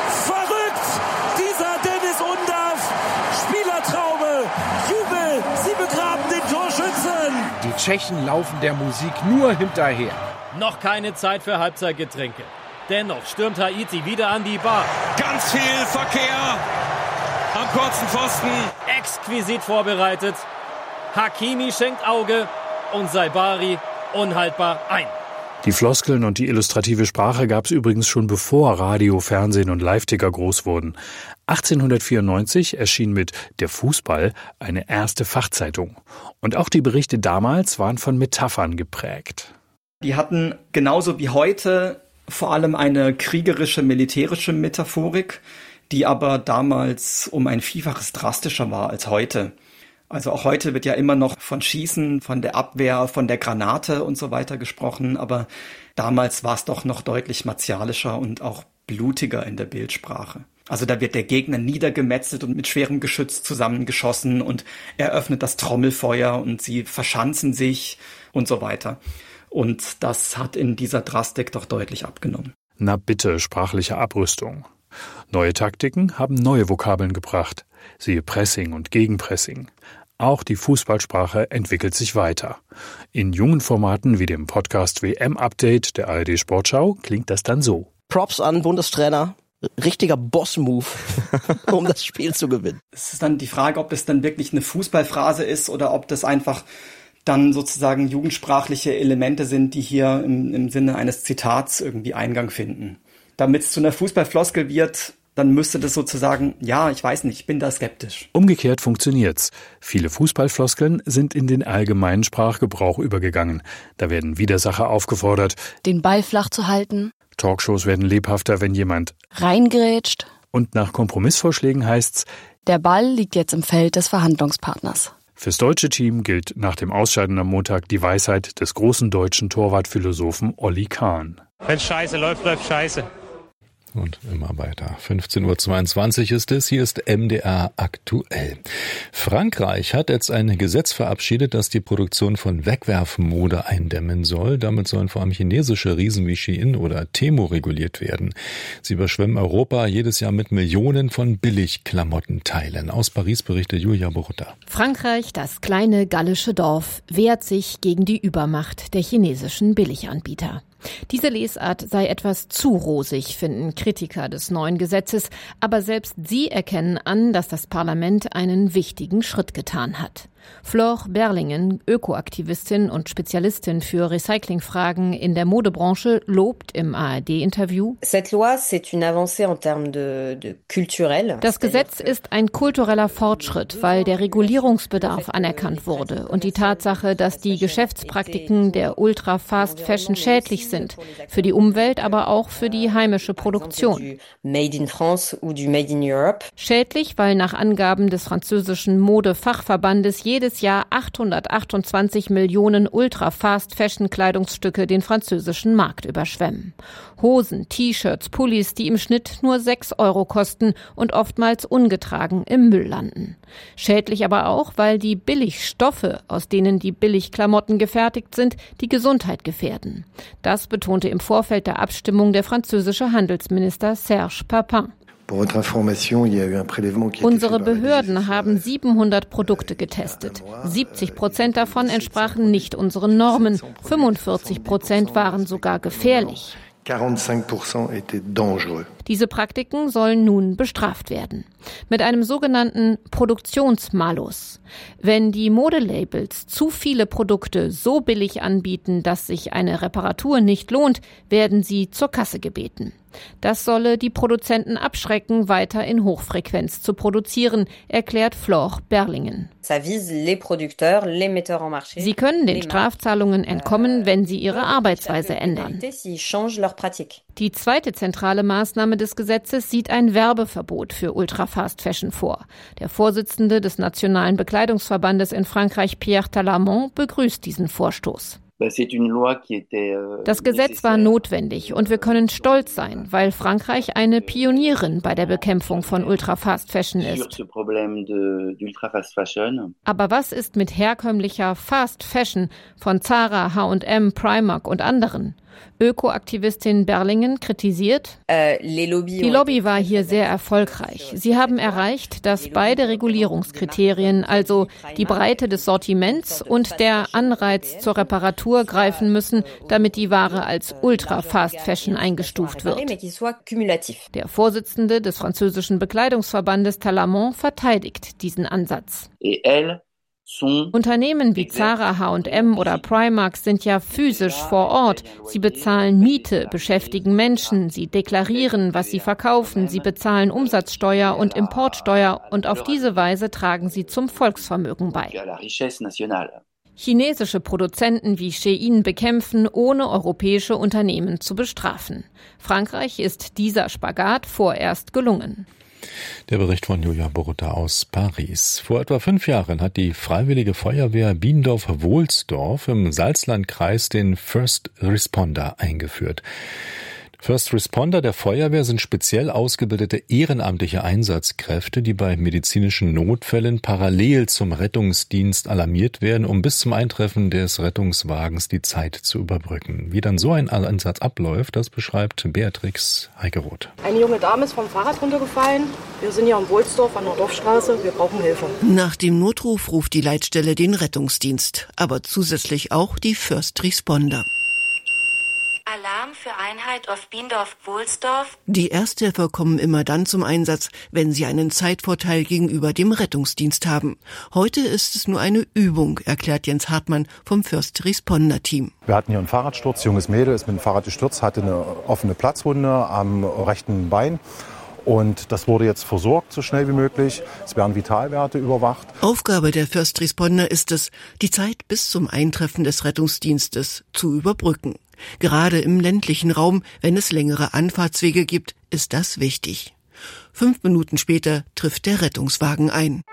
Die Tschechen laufen der Musik nur hinterher. Noch keine Zeit für Halbzeitgetränke. Dennoch stürmt Haiti wieder an die Bar. Ganz viel Verkehr am kurzen Pfosten. Exquisit vorbereitet. Hakimi schenkt Auge und Saibari unhaltbar ein. Die Floskeln und die illustrative Sprache gab es übrigens schon bevor Radio, Fernsehen und Live-Ticker groß wurden. achtzehnhundertvierundneunzig erschien mit Der Fußball eine erste Fachzeitung. Und auch die Berichte damals waren von Metaphern geprägt. Die hatten genauso wie heute vor allem eine kriegerische, militärische Metaphorik, die aber damals um ein Vielfaches drastischer war als heute. Also auch heute wird ja immer noch von Schießen, von der Abwehr, von der Granate und so weiter gesprochen, aber damals war es doch noch deutlich martialischer und auch blutiger in der Bildsprache. Also da wird der Gegner niedergemetzelt und mit schwerem Geschütz zusammengeschossen und eröffnet das Trommelfeuer und sie verschanzen sich und so weiter. Und das hat in dieser Drastik doch deutlich abgenommen. Na bitte, sprachliche Abrüstung. Neue Taktiken haben neue Vokabeln gebracht. Siehe Pressing und Gegenpressing. Auch die Fußballsprache entwickelt sich weiter. In jungen Formaten wie dem Podcast W M-Update der A R D Sportschau klingt das dann so. Props an Bundestrainer. Richtiger Boss-Move, um das Spiel zu gewinnen. Es ist dann die Frage, ob das dann wirklich eine Fußballphrase ist oder ob das einfach dann sozusagen jugendsprachliche Elemente sind, die hier im, im Sinne eines Zitats irgendwie Eingang finden. Damit es zu einer Fußballfloskel wird, dann müsste das sozusagen, ja, ich weiß nicht, ich bin da skeptisch. Umgekehrt funktioniert's. Viele Fußballfloskeln sind in den allgemeinen Sprachgebrauch übergegangen. Da werden Widersacher aufgefordert, den Ball flach zu halten. Talkshows werden lebhafter, wenn jemand reingrätscht. Und nach Kompromissvorschlägen heißt's, der Ball liegt jetzt im Feld des Verhandlungspartners. Fürs deutsche Team gilt nach dem Ausscheiden am Montag die Weisheit des großen deutschen Torwartphilosophen Olli Kahn. Wenn scheiße läuft, läuft scheiße. Und immer weiter. fünfzehn Uhr zweiundzwanzig ist es. Hier ist M D R aktuell. Frankreich hat jetzt ein Gesetz verabschiedet, das die Produktion von Wegwerfmode eindämmen soll. Damit sollen vor allem chinesische Riesen wie Shein oder Temu reguliert werden. Sie überschwemmen Europa jedes Jahr mit Millionen von Billigklamottenteilen. Aus Paris berichtet Julia Burda. Frankreich, das kleine gallische Dorf, wehrt sich gegen die Übermacht der chinesischen Billiganbieter. Diese Lesart sei etwas zu rosig, finden Kritiker des neuen Gesetzes, aber selbst sie erkennen an, dass das Parlament einen wichtigen Schritt getan hat. Flore Berlingen, Ökoaktivistin und Spezialistin für Recyclingfragen in der Modebranche, lobt im A R D-Interview: Das Gesetz ist ein kultureller Fortschritt, weil der Regulierungsbedarf anerkannt wurde und die Tatsache, dass die Geschäftspraktiken der Ultra-Fast-Fashion schädlich sind, für die Umwelt, aber auch für die heimische Produktion. Schädlich, weil nach Angaben des französischen Modefachverbandes jedes Jahr achthundertachtundzwanzig Millionen Ultra-Fast-Fashion-Kleidungsstücke den französischen Markt überschwemmen. Hosen, T-Shirts, Pullis, die im Schnitt nur sechs Euro kosten und oftmals ungetragen im Müll landen. Schädlich aber auch, weil die Billigstoffe, aus denen die Billigklamotten gefertigt sind, die Gesundheit gefährden. Das betonte im Vorfeld der Abstimmung der französische Handelsminister Serge Papin. Unsere Behörden haben siebenhundert Produkte getestet. siebzig Prozent davon entsprachen nicht unseren Normen. fünfundvierzig Prozent waren sogar gefährlich. Diese Praktiken sollen nun bestraft werden. Mit einem sogenannten Produktionsmalus. Wenn die Modelabels zu viele Produkte so billig anbieten, dass sich eine Reparatur nicht lohnt, werden sie zur Kasse gebeten. Das solle die Produzenten abschrecken, weiter in Hochfrequenz zu produzieren, erklärt Flore Berlingen. Sie können den Strafzahlungen entkommen, wenn sie ihre Arbeitsweise ändern. Die zweite zentrale Maßnahme des Gesetzes sieht ein Werbeverbot für Ultra-Fast-Fashion vor. Der Vorsitzende des Nationalen Bekleidungsverbandes in Frankreich, Pierre Talamont, begrüßt diesen Vorstoß. Das Gesetz war notwendig und wir können stolz sein, weil Frankreich eine Pionierin bei der Bekämpfung von Ultra-Fast-Fashion ist. Aber was ist mit herkömmlicher Fast-Fashion von Zara, H und M, Primark und anderen? Ökoaktivistin Berlingen kritisiert: Die Lobby war hier sehr erfolgreich. Sie haben erreicht, dass beide Regulierungskriterien, also die Breite des Sortiments und der Anreiz zur Reparatur, greifen müssen, damit die Ware als Ultra-Fast-Fashion eingestuft wird. Der Vorsitzende des französischen Bekleidungsverbandes Talamont verteidigt diesen Ansatz. Unternehmen wie Zara, H und M oder Primark sind ja physisch vor Ort. Sie bezahlen Miete, beschäftigen Menschen, sie deklarieren, was sie verkaufen, sie bezahlen Umsatzsteuer und Importsteuer und auf diese Weise tragen sie zum Volksvermögen bei. Chinesische Produzenten wie Shein bekämpfen, ohne europäische Unternehmen zu bestrafen. Frankreich ist dieser Spagat vorerst gelungen. Der Bericht von Julia Burda aus Paris. Vor etwa fünf Jahren hat die Freiwillige Feuerwehr Biendorf-Wohlsdorf im Salzlandkreis den First Responder eingeführt. First Responder der Feuerwehr sind speziell ausgebildete ehrenamtliche Einsatzkräfte, die bei medizinischen Notfällen parallel zum Rettungsdienst alarmiert werden, um bis zum Eintreffen des Rettungswagens die Zeit zu überbrücken. Wie dann so ein Einsatz abläuft, das beschreibt Beatrix Heikeroth. Eine junge Dame ist vom Fahrrad runtergefallen. Wir sind hier am Wohlsdorf an der Dorfstraße. Wir brauchen Hilfe. Nach dem Notruf ruft die Leitstelle den Rettungsdienst, aber zusätzlich auch die First Responder. Alarm für Einheit auf Biendorf-Wohlsdorf. Die Ersthelfer kommen immer dann zum Einsatz, wenn sie einen Zeitvorteil gegenüber dem Rettungsdienst haben. Heute ist es nur eine Übung, erklärt Jens Hartmann vom First Responder Team. Wir hatten hier einen Fahrradsturz, junges Mädel ist mit dem Fahrrad gestürzt, hatte eine offene Platzwunde am rechten Bein. Und das wurde jetzt versorgt, so schnell wie möglich. Es werden Vitalwerte überwacht. Aufgabe der First Responder ist es, die Zeit bis zum Eintreffen des Rettungsdienstes zu überbrücken. Gerade im ländlichen Raum, wenn es längere Anfahrtswege gibt, ist das wichtig. Fünf Minuten später trifft der Rettungswagen ein.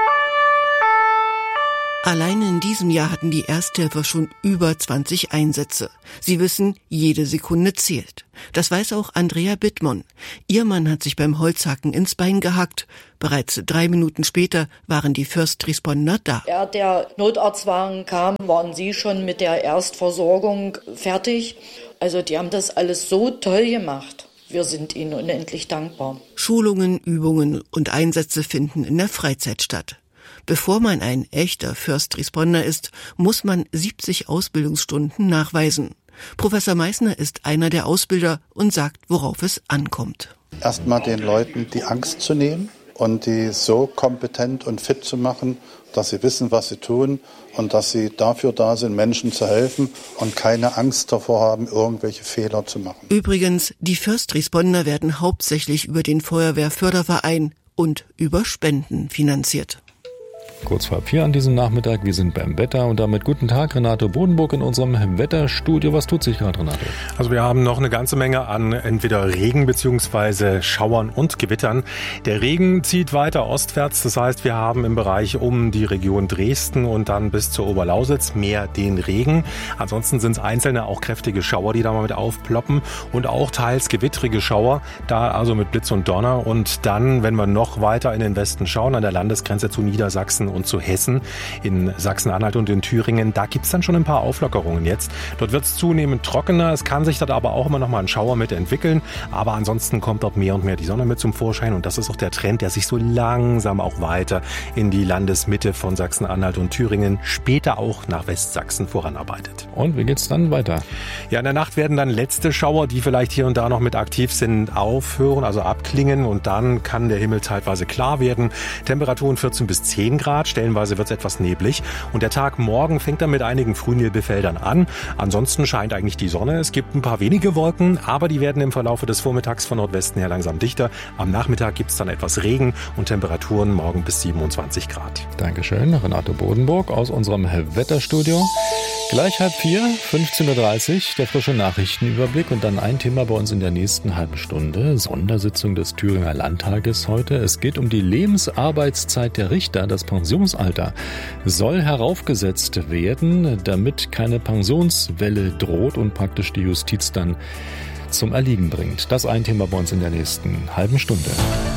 Allein in diesem Jahr hatten die Ersthelfer schon über zwanzig Einsätze. Sie wissen, jede Sekunde zählt. Das weiß auch Andrea Bittmann. Ihr Mann hat sich beim Holzhacken ins Bein gehackt. Bereits drei Minuten später waren die First Responder da. Ja, der Notarztwagen kam, waren sie schon mit der Erstversorgung fertig. Also die haben das alles so toll gemacht. Wir sind ihnen unendlich dankbar. Schulungen, Übungen und Einsätze finden in der Freizeit statt. Bevor man ein echter First Responder ist, muss man siebzig Ausbildungsstunden nachweisen. Professor Meissner ist einer der Ausbilder und sagt, worauf es ankommt. Erstmal den Leuten die Angst zu nehmen und die so kompetent und fit zu machen, dass sie wissen, was sie tun und dass sie dafür da sind, Menschen zu helfen und keine Angst davor haben, irgendwelche Fehler zu machen. Übrigens, die First Responder werden hauptsächlich über den Feuerwehrförderverein und über Spenden finanziert. Kurz vor vier an diesem Nachmittag, wir sind beim Wetter und damit guten Tag, Renato Bodenburg in unserem Wetterstudio. Was tut sich gerade, Renato? Also wir haben noch eine ganze Menge an entweder Regen bzw. Schauern und Gewittern. Der Regen zieht weiter ostwärts, das heißt, wir haben im Bereich um die Region Dresden und dann bis zur Oberlausitz mehr den Regen. Ansonsten sind es einzelne auch kräftige Schauer, die da mal mit aufploppen und auch teils gewittrige Schauer, da also mit Blitz und Donner. Und dann, wenn wir noch weiter in den Westen schauen, an der Landesgrenze zu Niedersachsen und zu Hessen, in Sachsen-Anhalt und in Thüringen, da gibt es dann schon ein paar Auflockerungen jetzt. Dort wird es zunehmend trockener, es kann sich dort aber auch immer noch mal ein Schauer mit entwickeln, aber ansonsten kommt dort mehr und mehr die Sonne mit zum Vorschein und das ist auch der Trend, der sich so langsam auch weiter in die Landesmitte von Sachsen-Anhalt und Thüringen, später auch nach Westsachsen voranarbeitet. Und wie geht's dann weiter? Ja, in der Nacht werden dann letzte Schauer, die vielleicht hier und da noch mit aktiv sind, aufhören, also abklingen und dann kann der Himmel teilweise klar werden. Temperaturen vierzehn bis zehn Grad. Stellenweise wird es etwas neblig und der Tag morgen fängt dann mit einigen Frühnebelfeldern an. Ansonsten scheint eigentlich die Sonne. Es gibt ein paar wenige Wolken, aber die werden im Verlaufe des Vormittags von Nordwesten her langsam dichter. Am Nachmittag gibt es dann etwas Regen und Temperaturen morgen bis siebenundzwanzig Grad. Dankeschön, Renato Bodenburg aus unserem Wetterstudio. Gleich halb vier, fünfzehn Uhr dreißig, der frische Nachrichtenüberblick und dann ein Thema bei uns in der nächsten halben Stunde. Sondersitzung des Thüringer Landtages heute. Es geht um die Lebensarbeitszeit der Richter, das Pensionsalter soll heraufgesetzt werden, damit keine Pensionswelle droht und praktisch die Justiz dann zum Erliegen bringt. Das ein Thema bei uns in der nächsten halben Stunde.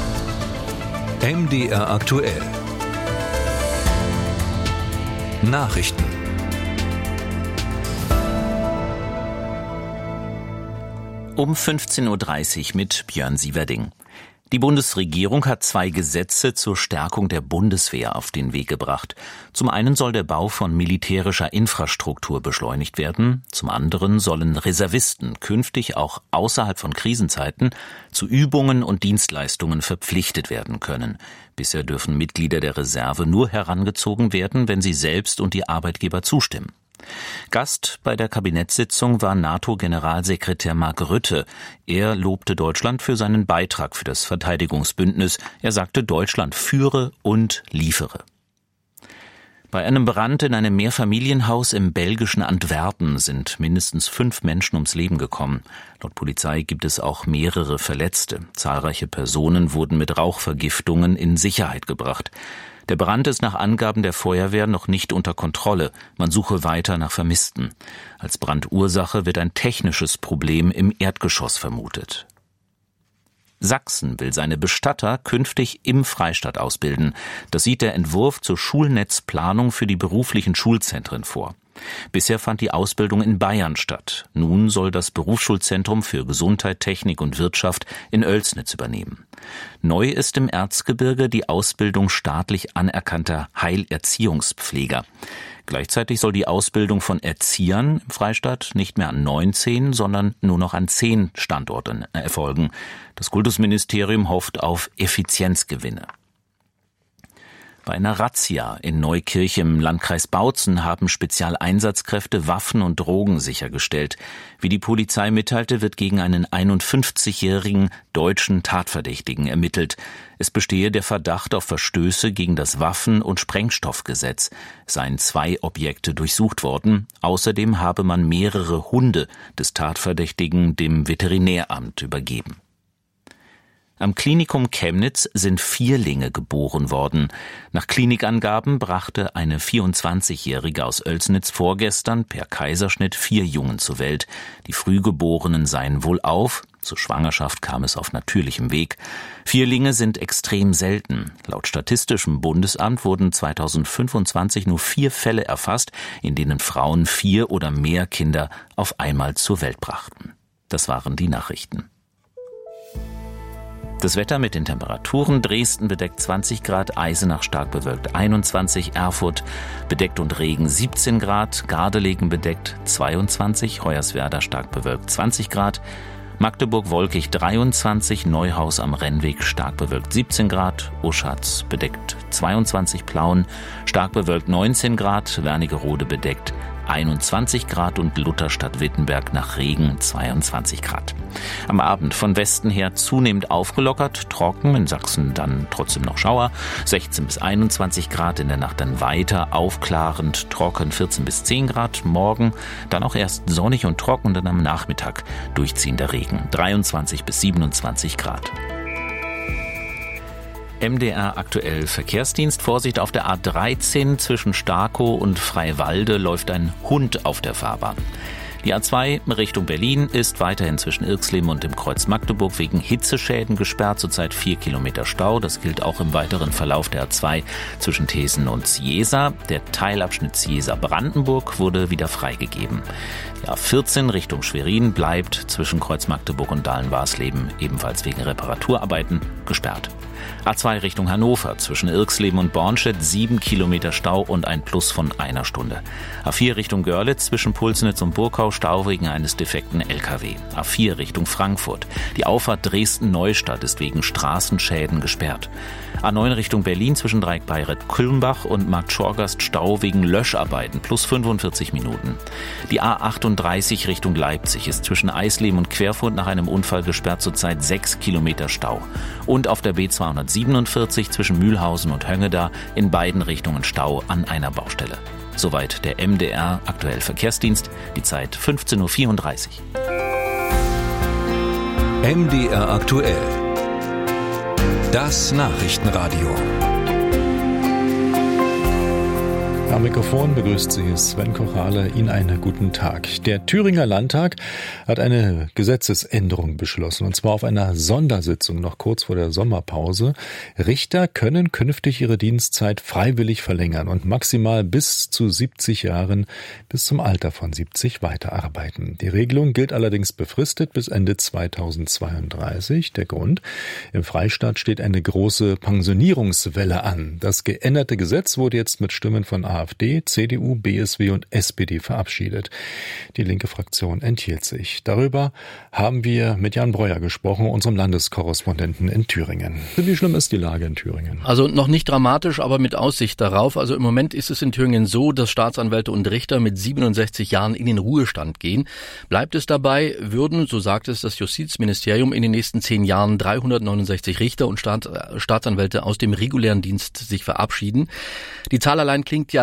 M D R aktuell. Nachrichten. Um fünfzehn Uhr dreißig mit Björn Sieverding. Die Bundesregierung hat zwei Gesetze zur Stärkung der Bundeswehr auf den Weg gebracht. Zum einen soll der Bau von militärischer Infrastruktur beschleunigt werden. Zum anderen sollen Reservisten künftig auch außerhalb von Krisenzeiten zu Übungen und Dienstleistungen verpflichtet werden können. Bisher dürfen Mitglieder der Reserve nur herangezogen werden, wenn sie selbst und die Arbeitgeber zustimmen. Gast bei der Kabinettssitzung war NATO-Generalsekretär Mark Rutte. Er lobte Deutschland für seinen Beitrag für das Verteidigungsbündnis. Er sagte, Deutschland führe und liefere. Bei einem Brand in einem Mehrfamilienhaus im belgischen Antwerpen sind mindestens fünf Menschen ums Leben gekommen. Laut Polizei gibt es auch mehrere Verletzte. Zahlreiche Personen wurden mit Rauchvergiftungen in Sicherheit gebracht. Der Brand ist nach Angaben der Feuerwehr noch nicht unter Kontrolle. Man suche weiter nach Vermissten. Als Brandursache wird ein technisches Problem im Erdgeschoss vermutet. Sachsen will seine Bestatter künftig im Freistaat ausbilden. Das sieht der Entwurf zur Schulnetzplanung für die beruflichen Schulzentren vor. Bisher fand die Ausbildung in Bayern statt. Nun soll das Berufsschulzentrum für Gesundheit, Technik und Wirtschaft in Oelsnitz übernehmen. Neu ist im Erzgebirge die Ausbildung staatlich anerkannter Heilerziehungspfleger. Gleichzeitig soll die Ausbildung von Erziehern im Freistaat nicht mehr an neunzehn, sondern nur noch an zehn Standorten erfolgen. Das Kultusministerium hofft auf Effizienzgewinne. Bei einer Razzia in Neukirch im Landkreis Bautzen haben Spezialeinsatzkräfte Waffen und Drogen sichergestellt. Wie die Polizei mitteilte, wird gegen einen einundfünfzigjährigen deutschen Tatverdächtigen ermittelt. Es bestehe der Verdacht auf Verstöße gegen das Waffen- und Sprengstoffgesetz. Es seien zwei Objekte durchsucht worden. Außerdem habe man mehrere Hunde des Tatverdächtigen dem Veterinäramt übergeben. Am Klinikum Chemnitz sind Vierlinge geboren worden. Nach Klinikangaben brachte eine vierundzwanzigjährige aus Oelsnitz vorgestern per Kaiserschnitt vier Jungen zur Welt. Die Frühgeborenen seien wohlauf. Zur Schwangerschaft kam es auf natürlichem Weg. Vierlinge sind extrem selten. Laut Statistischem Bundesamt wurden zweitausendfünfundzwanzig nur vier Fälle erfasst, in denen Frauen vier oder mehr Kinder auf einmal zur Welt brachten. Das waren die Nachrichten. Das Wetter mit den Temperaturen: Dresden bedeckt zwanzig Grad, Eisenach stark bewölkt einundzwanzig, Erfurt bedeckt und Regen siebzehn Grad, Gardelegen bedeckt zweiundzwanzig, Hoyerswerda stark bewölkt zwanzig Grad, Magdeburg wolkig dreiundzwanzig, Neuhaus am Rennweg stark bewölkt siebzehn Grad, Oschatz bedeckt zweiundzwanzig, Plauen stark bewölkt neunzehn Grad, Wernigerode bedeckt einundzwanzig Grad und Lutherstadt-Wittenberg nach Regen zweiundzwanzig Grad. Am Abend von Westen her zunehmend aufgelockert, trocken, in Sachsen dann trotzdem noch Schauer, sechzehn bis einundzwanzig Grad, in der Nacht dann weiter aufklarend, trocken vierzehn bis zehn Grad, morgen dann auch erst sonnig und trocken und dann am Nachmittag durchziehender Regen, dreiundzwanzig bis siebenundzwanzig Grad. M D R aktuell Verkehrsdienst. Vorsicht auf der A dreizehn zwischen Starkow und Freiwalde läuft ein Hund auf der Fahrbahn. Die A zwei Richtung Berlin ist weiterhin zwischen Irxleben und dem Kreuz Magdeburg wegen Hitzeschäden gesperrt. Zurzeit vier Kilometer Stau. Das gilt auch im weiteren Verlauf der A zwei zwischen Thesen und Ziesa. Der Teilabschnitt Ziesa-Brandenburg wurde wieder freigegeben. Die A vierzehn Richtung Schwerin bleibt zwischen Kreuz Magdeburg und Dahlen-Warsleben ebenfalls wegen Reparaturarbeiten gesperrt. A zwei Richtung Hannover zwischen Irxleben und Bornstedt sieben Kilometer Stau und ein Plus von einer Stunde. A vier Richtung Görlitz zwischen Pulsnitz und Burkau Stau wegen eines defekten L K W. A vier Richtung Frankfurt. Die Auffahrt Dresden-Neustadt ist wegen Straßenschäden gesperrt. A neun Richtung Berlin zwischen Dreieck-Beiret-Kulmbach und Markt Schorgast Stau wegen Löscharbeiten plus fünfundvierzig Minuten. Die A achtunddreißig Richtung Leipzig ist zwischen Eisleben und Querfurt nach einem Unfall gesperrt, zurzeit sechs Kilometer Stau. Und auf der B zweihundertsiebenundvierzig zwischen Mühlhausen und Höngeda in beiden Richtungen Stau an einer Baustelle. Soweit der M D R aktuell Verkehrsdienst, die Zeit fünfzehn Uhr vierunddreißig. M D R aktuell. Das Nachrichtenradio. Am Mikrofon begrüßt Sie Sven Kochale. Ihnen einen guten Tag. Der Thüringer Landtag hat eine Gesetzesänderung beschlossen, und zwar auf einer Sondersitzung noch kurz vor der Sommerpause. Richter können künftig ihre Dienstzeit freiwillig verlängern und maximal bis zu siebzig Jahren, bis zum Alter von siebzig, weiterarbeiten. Die Regelung gilt allerdings befristet bis Ende zweitausendzweiunddreißig. Der Grund: im Freistaat steht eine große Pensionierungswelle an. Das geänderte Gesetz wurde jetzt mit Stimmen von AfD, C D U, B S W und S P D verabschiedet. Die linke Fraktion enthielt sich. Darüber haben wir mit Jan Breuer gesprochen, unserem Landeskorrespondenten in Thüringen. Wie schlimm ist die Lage in Thüringen? Also noch nicht dramatisch, aber mit Aussicht darauf. Also im Moment ist es in Thüringen so, dass Staatsanwälte und Richter mit siebenundsechzig Jahren in den Ruhestand gehen. Bleibt es dabei, würden, so sagt es das Justizministerium, in den nächsten zehn Jahren dreihundertneunundsechzig Richter und Staat, Staatsanwälte aus dem regulären Dienst sich verabschieden. Die Zahl allein klingt ja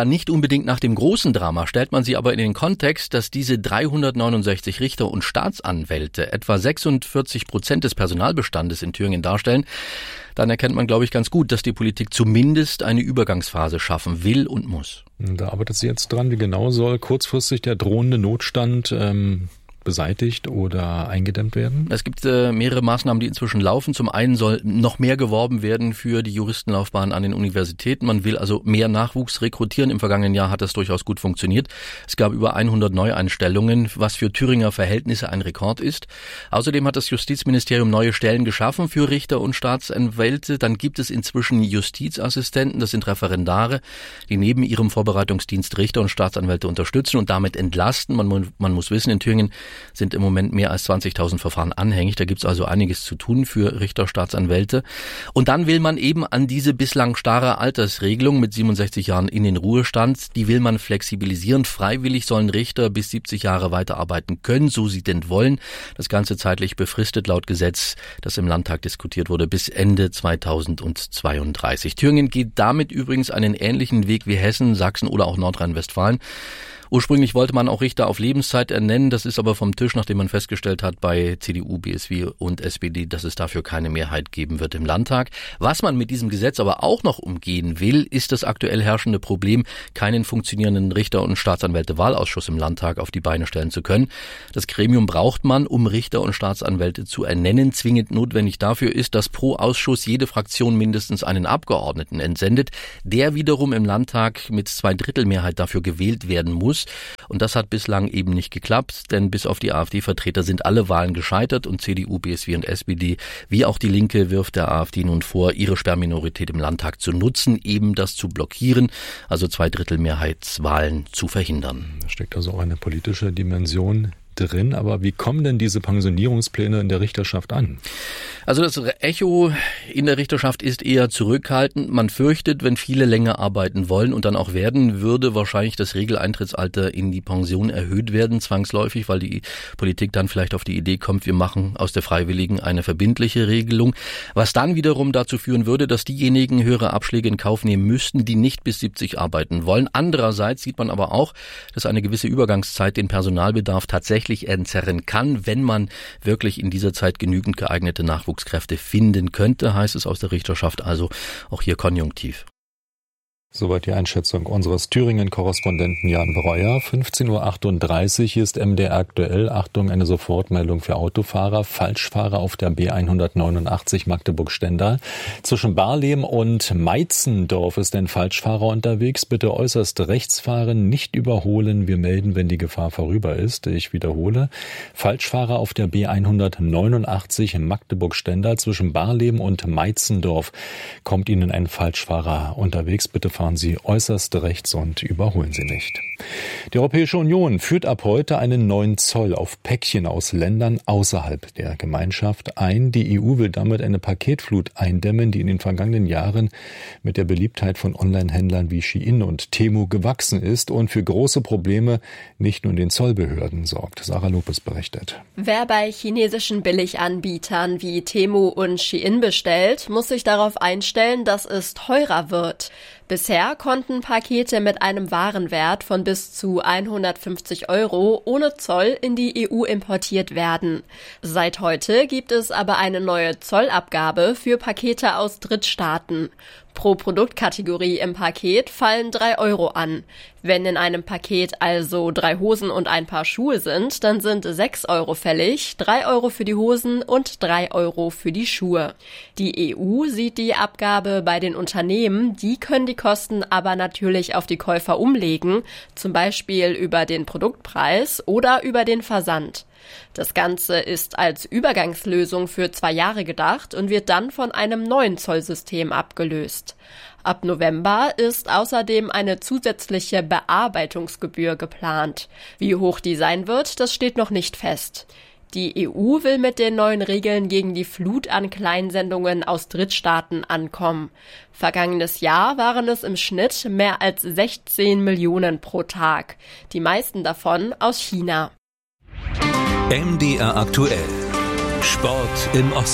nicht unbedingt nach dem großen Drama. Stellt man sie aber in den Kontext, dass diese dreihundertneunundsechzig Richter und Staatsanwälte etwa sechsundvierzig Prozent des Personalbestandes in Thüringen darstellen, dann erkennt man, glaube ich, ganz gut, dass die Politik zumindest eine Übergangsphase schaffen will und muss. Da arbeitet sie jetzt dran. Wie genau soll kurzfristig der drohende Notstand ähm beseitigt oder eingedämmt werden? Es gibt äh, mehrere Maßnahmen, die inzwischen laufen. Zum einen soll noch mehr geworben werden für die Juristenlaufbahn an den Universitäten. Man will also mehr Nachwuchs rekrutieren. Im vergangenen Jahr hat das durchaus gut funktioniert. Es gab über hundert Neueinstellungen, was für Thüringer Verhältnisse ein Rekord ist. Außerdem hat das Justizministerium neue Stellen geschaffen für Richter und Staatsanwälte. Dann gibt es inzwischen Justizassistenten, das sind Referendare, die neben ihrem Vorbereitungsdienst Richter und Staatsanwälte unterstützen und damit entlasten. Man, man muss wissen, in Thüringen sind im Moment mehr als zwanzigtausend Verfahren anhängig. Da gibt's also einiges zu tun für Richter, Staatsanwälte. Und dann will man eben an diese bislang starre Altersregelung mit siebenundsechzig Jahren in den Ruhestand, die will man flexibilisieren. Freiwillig sollen Richter bis siebzig Jahre weiterarbeiten können, so sie denn wollen. Das Ganze zeitlich befristet laut Gesetz, das im Landtag diskutiert wurde, bis Ende zweitausendzweiunddreißig. Thüringen geht damit übrigens einen ähnlichen Weg wie Hessen, Sachsen oder auch Nordrhein-Westfalen. Ursprünglich wollte man auch Richter auf Lebenszeit ernennen, das ist aber vom Tisch, nachdem man festgestellt hat bei C D U, B S W und S P D, dass es dafür keine Mehrheit geben wird im Landtag. Was man mit diesem Gesetz aber auch noch umgehen will, ist das aktuell herrschende Problem, keinen funktionierenden Richter- und Staatsanwälte-Wahlausschuss im Landtag auf die Beine stellen zu können. Das Gremium braucht man, um Richter und Staatsanwälte zu ernennen. Zwingend notwendig dafür ist, dass pro Ausschuss jede Fraktion mindestens einen Abgeordneten entsendet, der wiederum im Landtag mit Zweidrittelmehrheit dafür gewählt werden muss. Und das hat bislang eben nicht geklappt, denn bis auf die AfD-Vertreter sind alle Wahlen gescheitert und C D U, B S W und S P D, wie auch die Linke, wirft der AfD nun vor, ihre Sperrminorität im Landtag zu nutzen, eben das zu blockieren, also Zweidrittelmehrheitswahlen zu verhindern. Da steckt also auch eine politische Dimension drin, aber wie kommen denn diese Pensionierungspläne in der Richterschaft an? Also das Echo in der Richterschaft ist eher zurückhaltend. Man fürchtet, wenn viele länger arbeiten wollen und dann auch werden, würde wahrscheinlich das Regeleintrittsalter in die Pension erhöht werden, zwangsläufig, weil die Politik dann vielleicht auf die Idee kommt, wir machen aus der freiwilligen eine verbindliche Regelung, was dann wiederum dazu führen würde, dass diejenigen höhere Abschläge in Kauf nehmen müssten, die nicht bis siebzig arbeiten wollen. Andererseits sieht man aber auch, dass eine gewisse Übergangszeit den Personalbedarf tatsächlich entzerren kann, wenn man wirklich in dieser Zeit genügend geeignete Nachwuchskräfte finden könnte, heißt es aus der Richterschaft, also auch hier konjunktiv. Soweit die Einschätzung unseres Thüringen-Korrespondenten Jan Breuer. fünfzehn Uhr achtunddreißig, hier ist M D R aktuell. Achtung, eine Sofortmeldung für Autofahrer. Falschfahrer auf der B hundertneunundachtzig Magdeburg-Stendal. Zwischen Barleben und Meitzendorf ist ein Falschfahrer unterwegs. Bitte äußerst rechts fahren, nicht überholen. Wir melden, wenn die Gefahr vorüber ist. Ich wiederhole. Falschfahrer auf der B hundertneunundachtzig Magdeburg-Stendal. Zwischen Barleben und Meitzendorf kommt Ihnen ein Falschfahrer unterwegs. Bitte fahren Sie äußerst rechts und überholen Sie nicht. Die Europäische Union führt ab heute einen neuen Zoll auf Päckchen aus Ländern außerhalb der Gemeinschaft ein. Die E U will damit eine Paketflut eindämmen, die in den vergangenen Jahren mit der Beliebtheit von Online-Händlern wie Shein und Temu gewachsen ist und für große Probleme nicht nur in den Zollbehörden sorgt. Sarah Lopez berichtet. Wer bei chinesischen Billiganbietern wie Temu und Shein bestellt, muss sich darauf einstellen, dass es teurer wird. Bisher konnten Pakete mit einem Warenwert von bis zu hundertfünfzig Euro ohne Zoll in die E U importiert werden. Seit heute gibt es aber eine neue Zollabgabe für Pakete aus Drittstaaten. Pro Produktkategorie im Paket fallen drei Euro an. Wenn in einem Paket also drei Hosen und ein Paar Schuhe sind, dann sind sechs Euro fällig, drei Euro für die Hosen und drei Euro für die Schuhe. Die E U sieht die Abgabe bei den Unternehmen, die können die Kosten aber natürlich auf die Käufer umlegen, zum Beispiel über den Produktpreis oder über den Versand. Das Ganze ist als Übergangslösung für zwei Jahre gedacht und wird dann von einem neuen Zollsystem abgelöst. Ab November ist außerdem eine zusätzliche Bearbeitungsgebühr geplant. Wie hoch die sein wird, das steht noch nicht fest. Die E U will mit den neuen Regeln gegen die Flut an Kleinsendungen aus Drittstaaten ankommen. Vergangenes Jahr waren es im Schnitt mehr als sechzehn Millionen pro Tag. Die meisten davon aus China. M D R aktuell. Sport im Osten.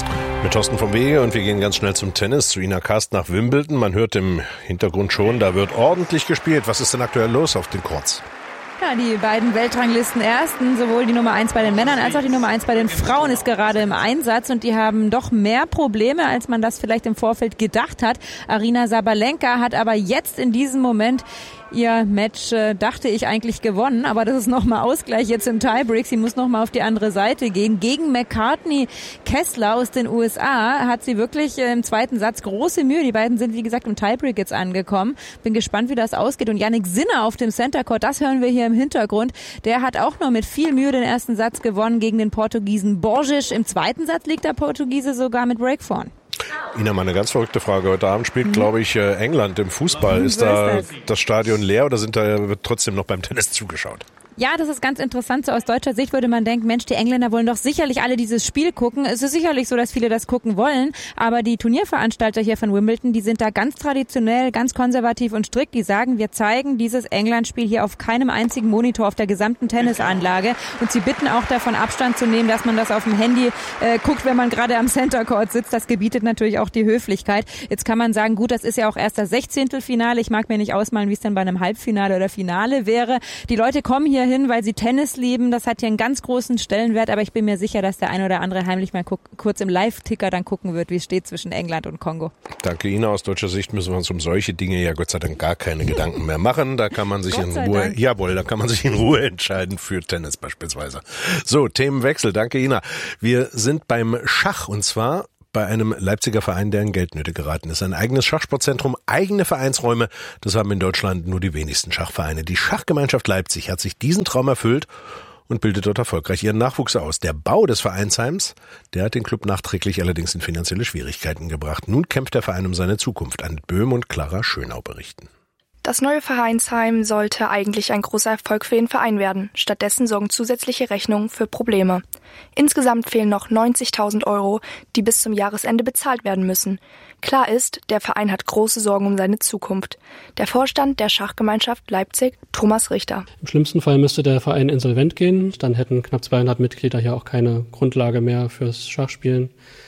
Mit Thorsten vom Wege und wir gehen ganz schnell zum Tennis, zu Ina Karst nach Wimbledon. Man hört im Hintergrund schon, da wird ordentlich gespielt. Was ist denn aktuell los auf den Courts? Ja, die beiden Weltranglisten-Ersten, sowohl die Nummer eins bei den Männern als auch die Nummer eins bei den Frauen ist gerade im Einsatz und die haben doch mehr Probleme, als man das vielleicht im Vorfeld gedacht hat. Aryna Sabalenka hat aber jetzt in diesem Moment ihr Match, äh, dachte ich, eigentlich gewonnen, aber das ist nochmal Ausgleich jetzt im Tiebreak. Sie muss nochmal auf die andere Seite gehen. Gegen McCartney Kessler aus den U S A hat sie wirklich äh, im zweiten Satz große Mühe. Die beiden sind, wie gesagt, im Tiebreak jetzt angekommen. Bin gespannt, wie das ausgeht. Und Jannik Sinner auf dem Center Court, das hören wir hier im Hintergrund. Der hat auch noch mit viel Mühe den ersten Satz gewonnen gegen den Portugiesen Borges. Im zweiten Satz liegt der Portugiese sogar mit Break vorn. Ina, mal eine ganz verrückte Frage. Heute Abend spielt, mhm. glaube ich, England im Fußball. Ist da das Stadion leer oder sind da, wird trotzdem noch beim Tennis zugeschaut? Ja, das ist ganz interessant. So aus deutscher Sicht würde man denken, Mensch, die Engländer wollen doch sicherlich alle dieses Spiel gucken. Es ist sicherlich so, dass viele das gucken wollen. Aber die Turnierveranstalter hier von Wimbledon, die sind da ganz traditionell, ganz konservativ und strikt. Die sagen, wir zeigen dieses England-Spiel hier auf keinem einzigen Monitor auf der gesamten Tennisanlage. Und sie bitten auch davon, Abstand zu nehmen, dass man das auf dem Handy äh, guckt, wenn man gerade am Center Court sitzt. Das gebietet natürlich auch die Höflichkeit. Jetzt kann man sagen, gut, das ist ja auch erst das Sechzehntelfinale. Ich mag mir nicht ausmalen, wie es denn bei einem Halbfinale oder Finale wäre. Die Leute kommen hier hin, weil sie Tennis lieben. Das hat hier einen ganz großen Stellenwert, aber ich bin mir sicher, dass der ein oder andere heimlich mal guck, kurz im Live-Ticker dann gucken wird, wie es steht zwischen England und Kongo. Danke, Ina. Aus deutscher Sicht müssen wir uns um solche Dinge ja Gott sei Dank gar keine Gedanken mehr machen. Da kann man sich in Ruhe, Dank. jawohl, da kann man sich in Ruhe entscheiden für Tennis beispielsweise. So, Themenwechsel. Danke, Ina. Wir sind beim Schach und zwar bei einem Leipziger Verein, der in Geldnöte geraten ist. Ein eigenes Schachsportzentrum, eigene Vereinsräume, das haben in Deutschland nur die wenigsten Schachvereine. Die Schachgemeinschaft Leipzig hat sich diesen Traum erfüllt und bildet dort erfolgreich ihren Nachwuchs aus. Der Bau des Vereinsheims, der hat den Club nachträglich allerdings in finanzielle Schwierigkeiten gebracht. Nun kämpft der Verein um seine Zukunft. Annette Böhm und Clara Schönau berichten. Das neue Vereinsheim sollte eigentlich ein großer Erfolg für den Verein werden. Stattdessen sorgen zusätzliche Rechnungen für Probleme. Insgesamt fehlen noch neunzigtausend Euro, die bis zum Jahresende bezahlt werden müssen. Klar ist, der Verein hat große Sorgen um seine Zukunft. Der Vorstand der Schachgemeinschaft Leipzig, Thomas Richter. Im schlimmsten Fall müsste der Verein insolvent gehen. Dann hätten knapp zweihundert Mitglieder hier auch keine Grundlage mehr fürs Schachspielen.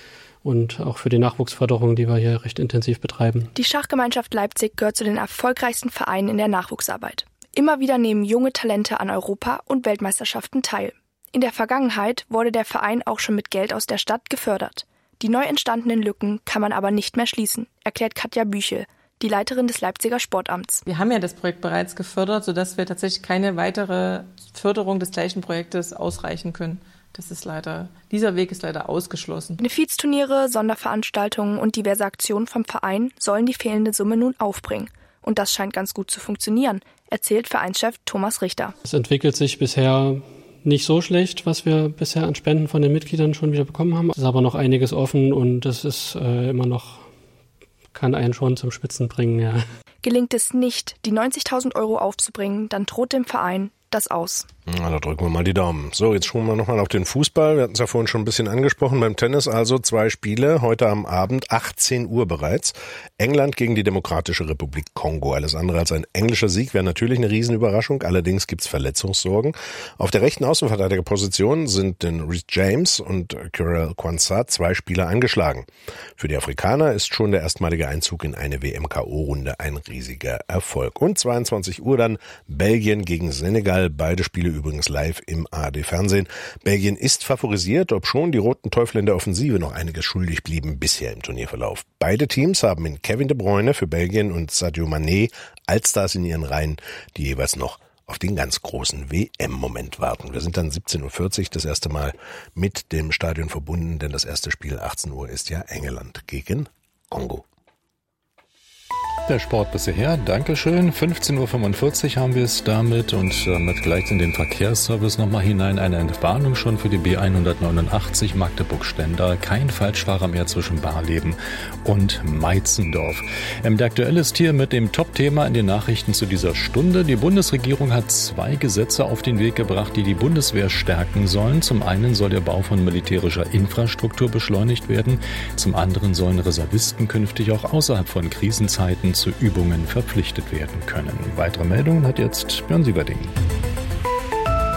Und auch für die Nachwuchsförderung, die wir hier recht intensiv betreiben. Die Schachgemeinschaft Leipzig gehört zu den erfolgreichsten Vereinen in der Nachwuchsarbeit. Immer wieder nehmen junge Talente an Europa- und Weltmeisterschaften teil. In der Vergangenheit wurde der Verein auch schon mit Geld aus der Stadt gefördert. Die neu entstandenen Lücken kann man aber nicht mehr schließen, erklärt Katja Büchel, die Leiterin des Leipziger Sportamts. Wir haben ja das Projekt bereits gefördert, sodass wir tatsächlich keine weitere Förderung des gleichen Projektes ausreichen können. Das ist leider, dieser Weg ist leider ausgeschlossen. Benefizturniere, Sonderveranstaltungen und diverse Aktionen vom Verein sollen die fehlende Summe nun aufbringen. Und das scheint ganz gut zu funktionieren, erzählt Vereinschef Thomas Richter. Es entwickelt sich bisher nicht so schlecht, was wir bisher an Spenden von den Mitgliedern schon wieder bekommen haben. Es ist aber noch einiges offen und es ist äh, immer noch, kann einen schon zum Schwitzen bringen, ja. Gelingt es nicht, die neunzigtausend Euro aufzubringen, dann droht dem Verein das aus. Na, da drücken wir mal die Daumen. So, jetzt schauen wir nochmal auf den Fußball. Wir hatten es ja vorhin schon ein bisschen angesprochen. Beim Tennis also zwei Spiele, heute am Abend, achtzehn Uhr bereits. England gegen die Demokratische Republik Kongo. Alles andere als ein englischer Sieg wäre natürlich eine Riesenüberraschung. Allerdings gibt's Verletzungssorgen. Auf der rechten Außenverteidigerposition sind denn Reece James und Kyril Kwanzaa zwei Spieler angeschlagen. Für die Afrikaner ist schon der erstmalige Einzug in eine W M K O-Runde ein riesiger Erfolg. Und zweiundzwanzig Uhr dann Belgien gegen Senegal. Beide Spiele übrigens live im A R D-Fernsehen. Belgien ist favorisiert, obschon die Roten Teufel in der Offensive noch einiges schuldig blieben bisher im Turnierverlauf. Beide Teams haben in Kevin De Bruyne für Belgien und Sadio Mané Allstars in ihren Reihen, die jeweils noch auf den ganz großen W M-Moment warten. Wir sind dann siebzehn Uhr vierzig das erste Mal mit dem Stadion verbunden, denn das erste Spiel achtzehn Uhr ist ja England gegen Kongo. Der Sport bisher, Dankeschön. fünfzehn Uhr fünfundvierzig haben wir es damit und damit gleich in den Verkehrsservice nochmal hinein. Eine Entwarnung schon für die B hundertneunundachtzig Magdeburg-Stendal. Kein Falschfahrer mehr zwischen Barleben und Meitzendorf. Der Aktuelle ist hier mit dem Top-Thema in den Nachrichten zu dieser Stunde. Die Bundesregierung hat zwei Gesetze auf den Weg gebracht, die die Bundeswehr stärken sollen. Zum einen soll der Bau von militärischer Infrastruktur beschleunigt werden. Zum anderen sollen Reservisten künftig auch außerhalb von Krisenzeiten zu Übungen verpflichtet werden können. Weitere Meldungen hat jetzt Björn Sieverding.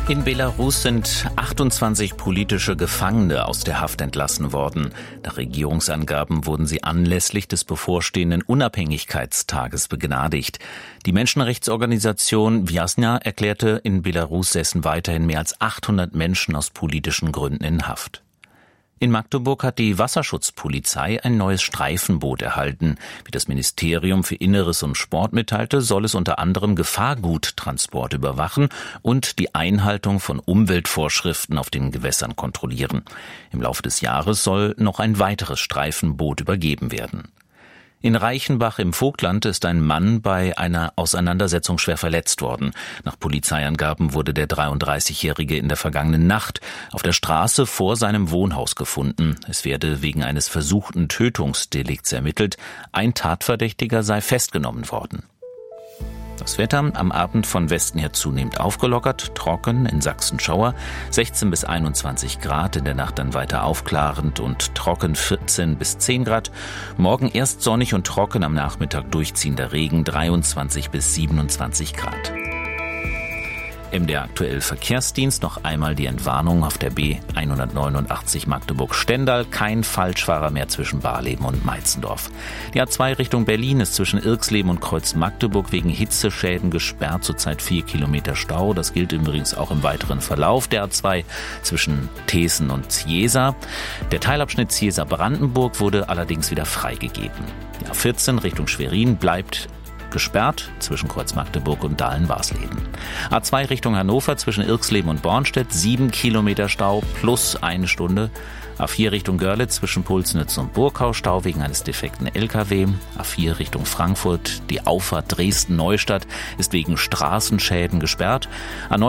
In Belarus sind achtundzwanzig politische Gefangene aus der Haft entlassen worden. Nach Regierungsangaben wurden sie anlässlich des bevorstehenden Unabhängigkeitstages begnadigt. Die Menschenrechtsorganisation Vjasna erklärte, in Belarus säßen weiterhin mehr als achthundert Menschen aus politischen Gründen in Haft. In Magdeburg hat die Wasserschutzpolizei ein neues Streifenboot erhalten. Wie das Ministerium für Inneres und Sport mitteilte, soll es unter anderem Gefahrguttransport überwachen und die Einhaltung von Umweltvorschriften auf den Gewässern kontrollieren. Im Laufe des Jahres soll noch ein weiteres Streifenboot übergeben werden. In Reichenbach im Vogtland ist ein Mann bei einer Auseinandersetzung schwer verletzt worden. Nach Polizeiangaben wurde der dreiunddreißigjährige in der vergangenen Nacht auf der Straße vor seinem Wohnhaus gefunden. Es werde wegen eines versuchten Tötungsdelikts ermittelt. Ein Tatverdächtiger sei festgenommen worden. Das Wetter am Abend von Westen her zunehmend aufgelockert, trocken, in Sachsen Schauer, sechzehn bis einundzwanzig Grad, in der Nacht dann weiter aufklarend und trocken, vierzehn bis zehn Grad. Morgen erst sonnig und trocken, am Nachmittag durchziehender Regen, dreiundzwanzig bis siebenundzwanzig Grad. M D R aktuell Verkehrsdienst, noch einmal die Entwarnung auf der B hundertneunundachtzig Magdeburg-Stendal. Kein Falschfahrer mehr zwischen Barleben und Meitzendorf. Die A zwei Richtung Berlin ist zwischen Irxleben und Kreuz Magdeburg wegen Hitzeschäden gesperrt. Zurzeit vier Kilometer Stau. Das gilt übrigens auch im weiteren Verlauf der A zwei zwischen Thesen und Ziesa. Der Teilabschnitt Ziesa-Brandenburg wurde allerdings wieder freigegeben. Die A vierzehn Richtung Schwerin bleibt gesperrt zwischen Kreuz Magdeburg und Dahlen-Warsleben. A zwei Richtung Hannover zwischen Irxleben und Bornstedt, sieben Kilometer Stau plus eine Stunde. A vier Richtung Görlitz zwischen Pulsnitz und Burgau, Stau wegen eines defekten L K W. A vier Richtung Frankfurt, die Auffahrt Dresden-Neustadt ist wegen Straßenschäden gesperrt. A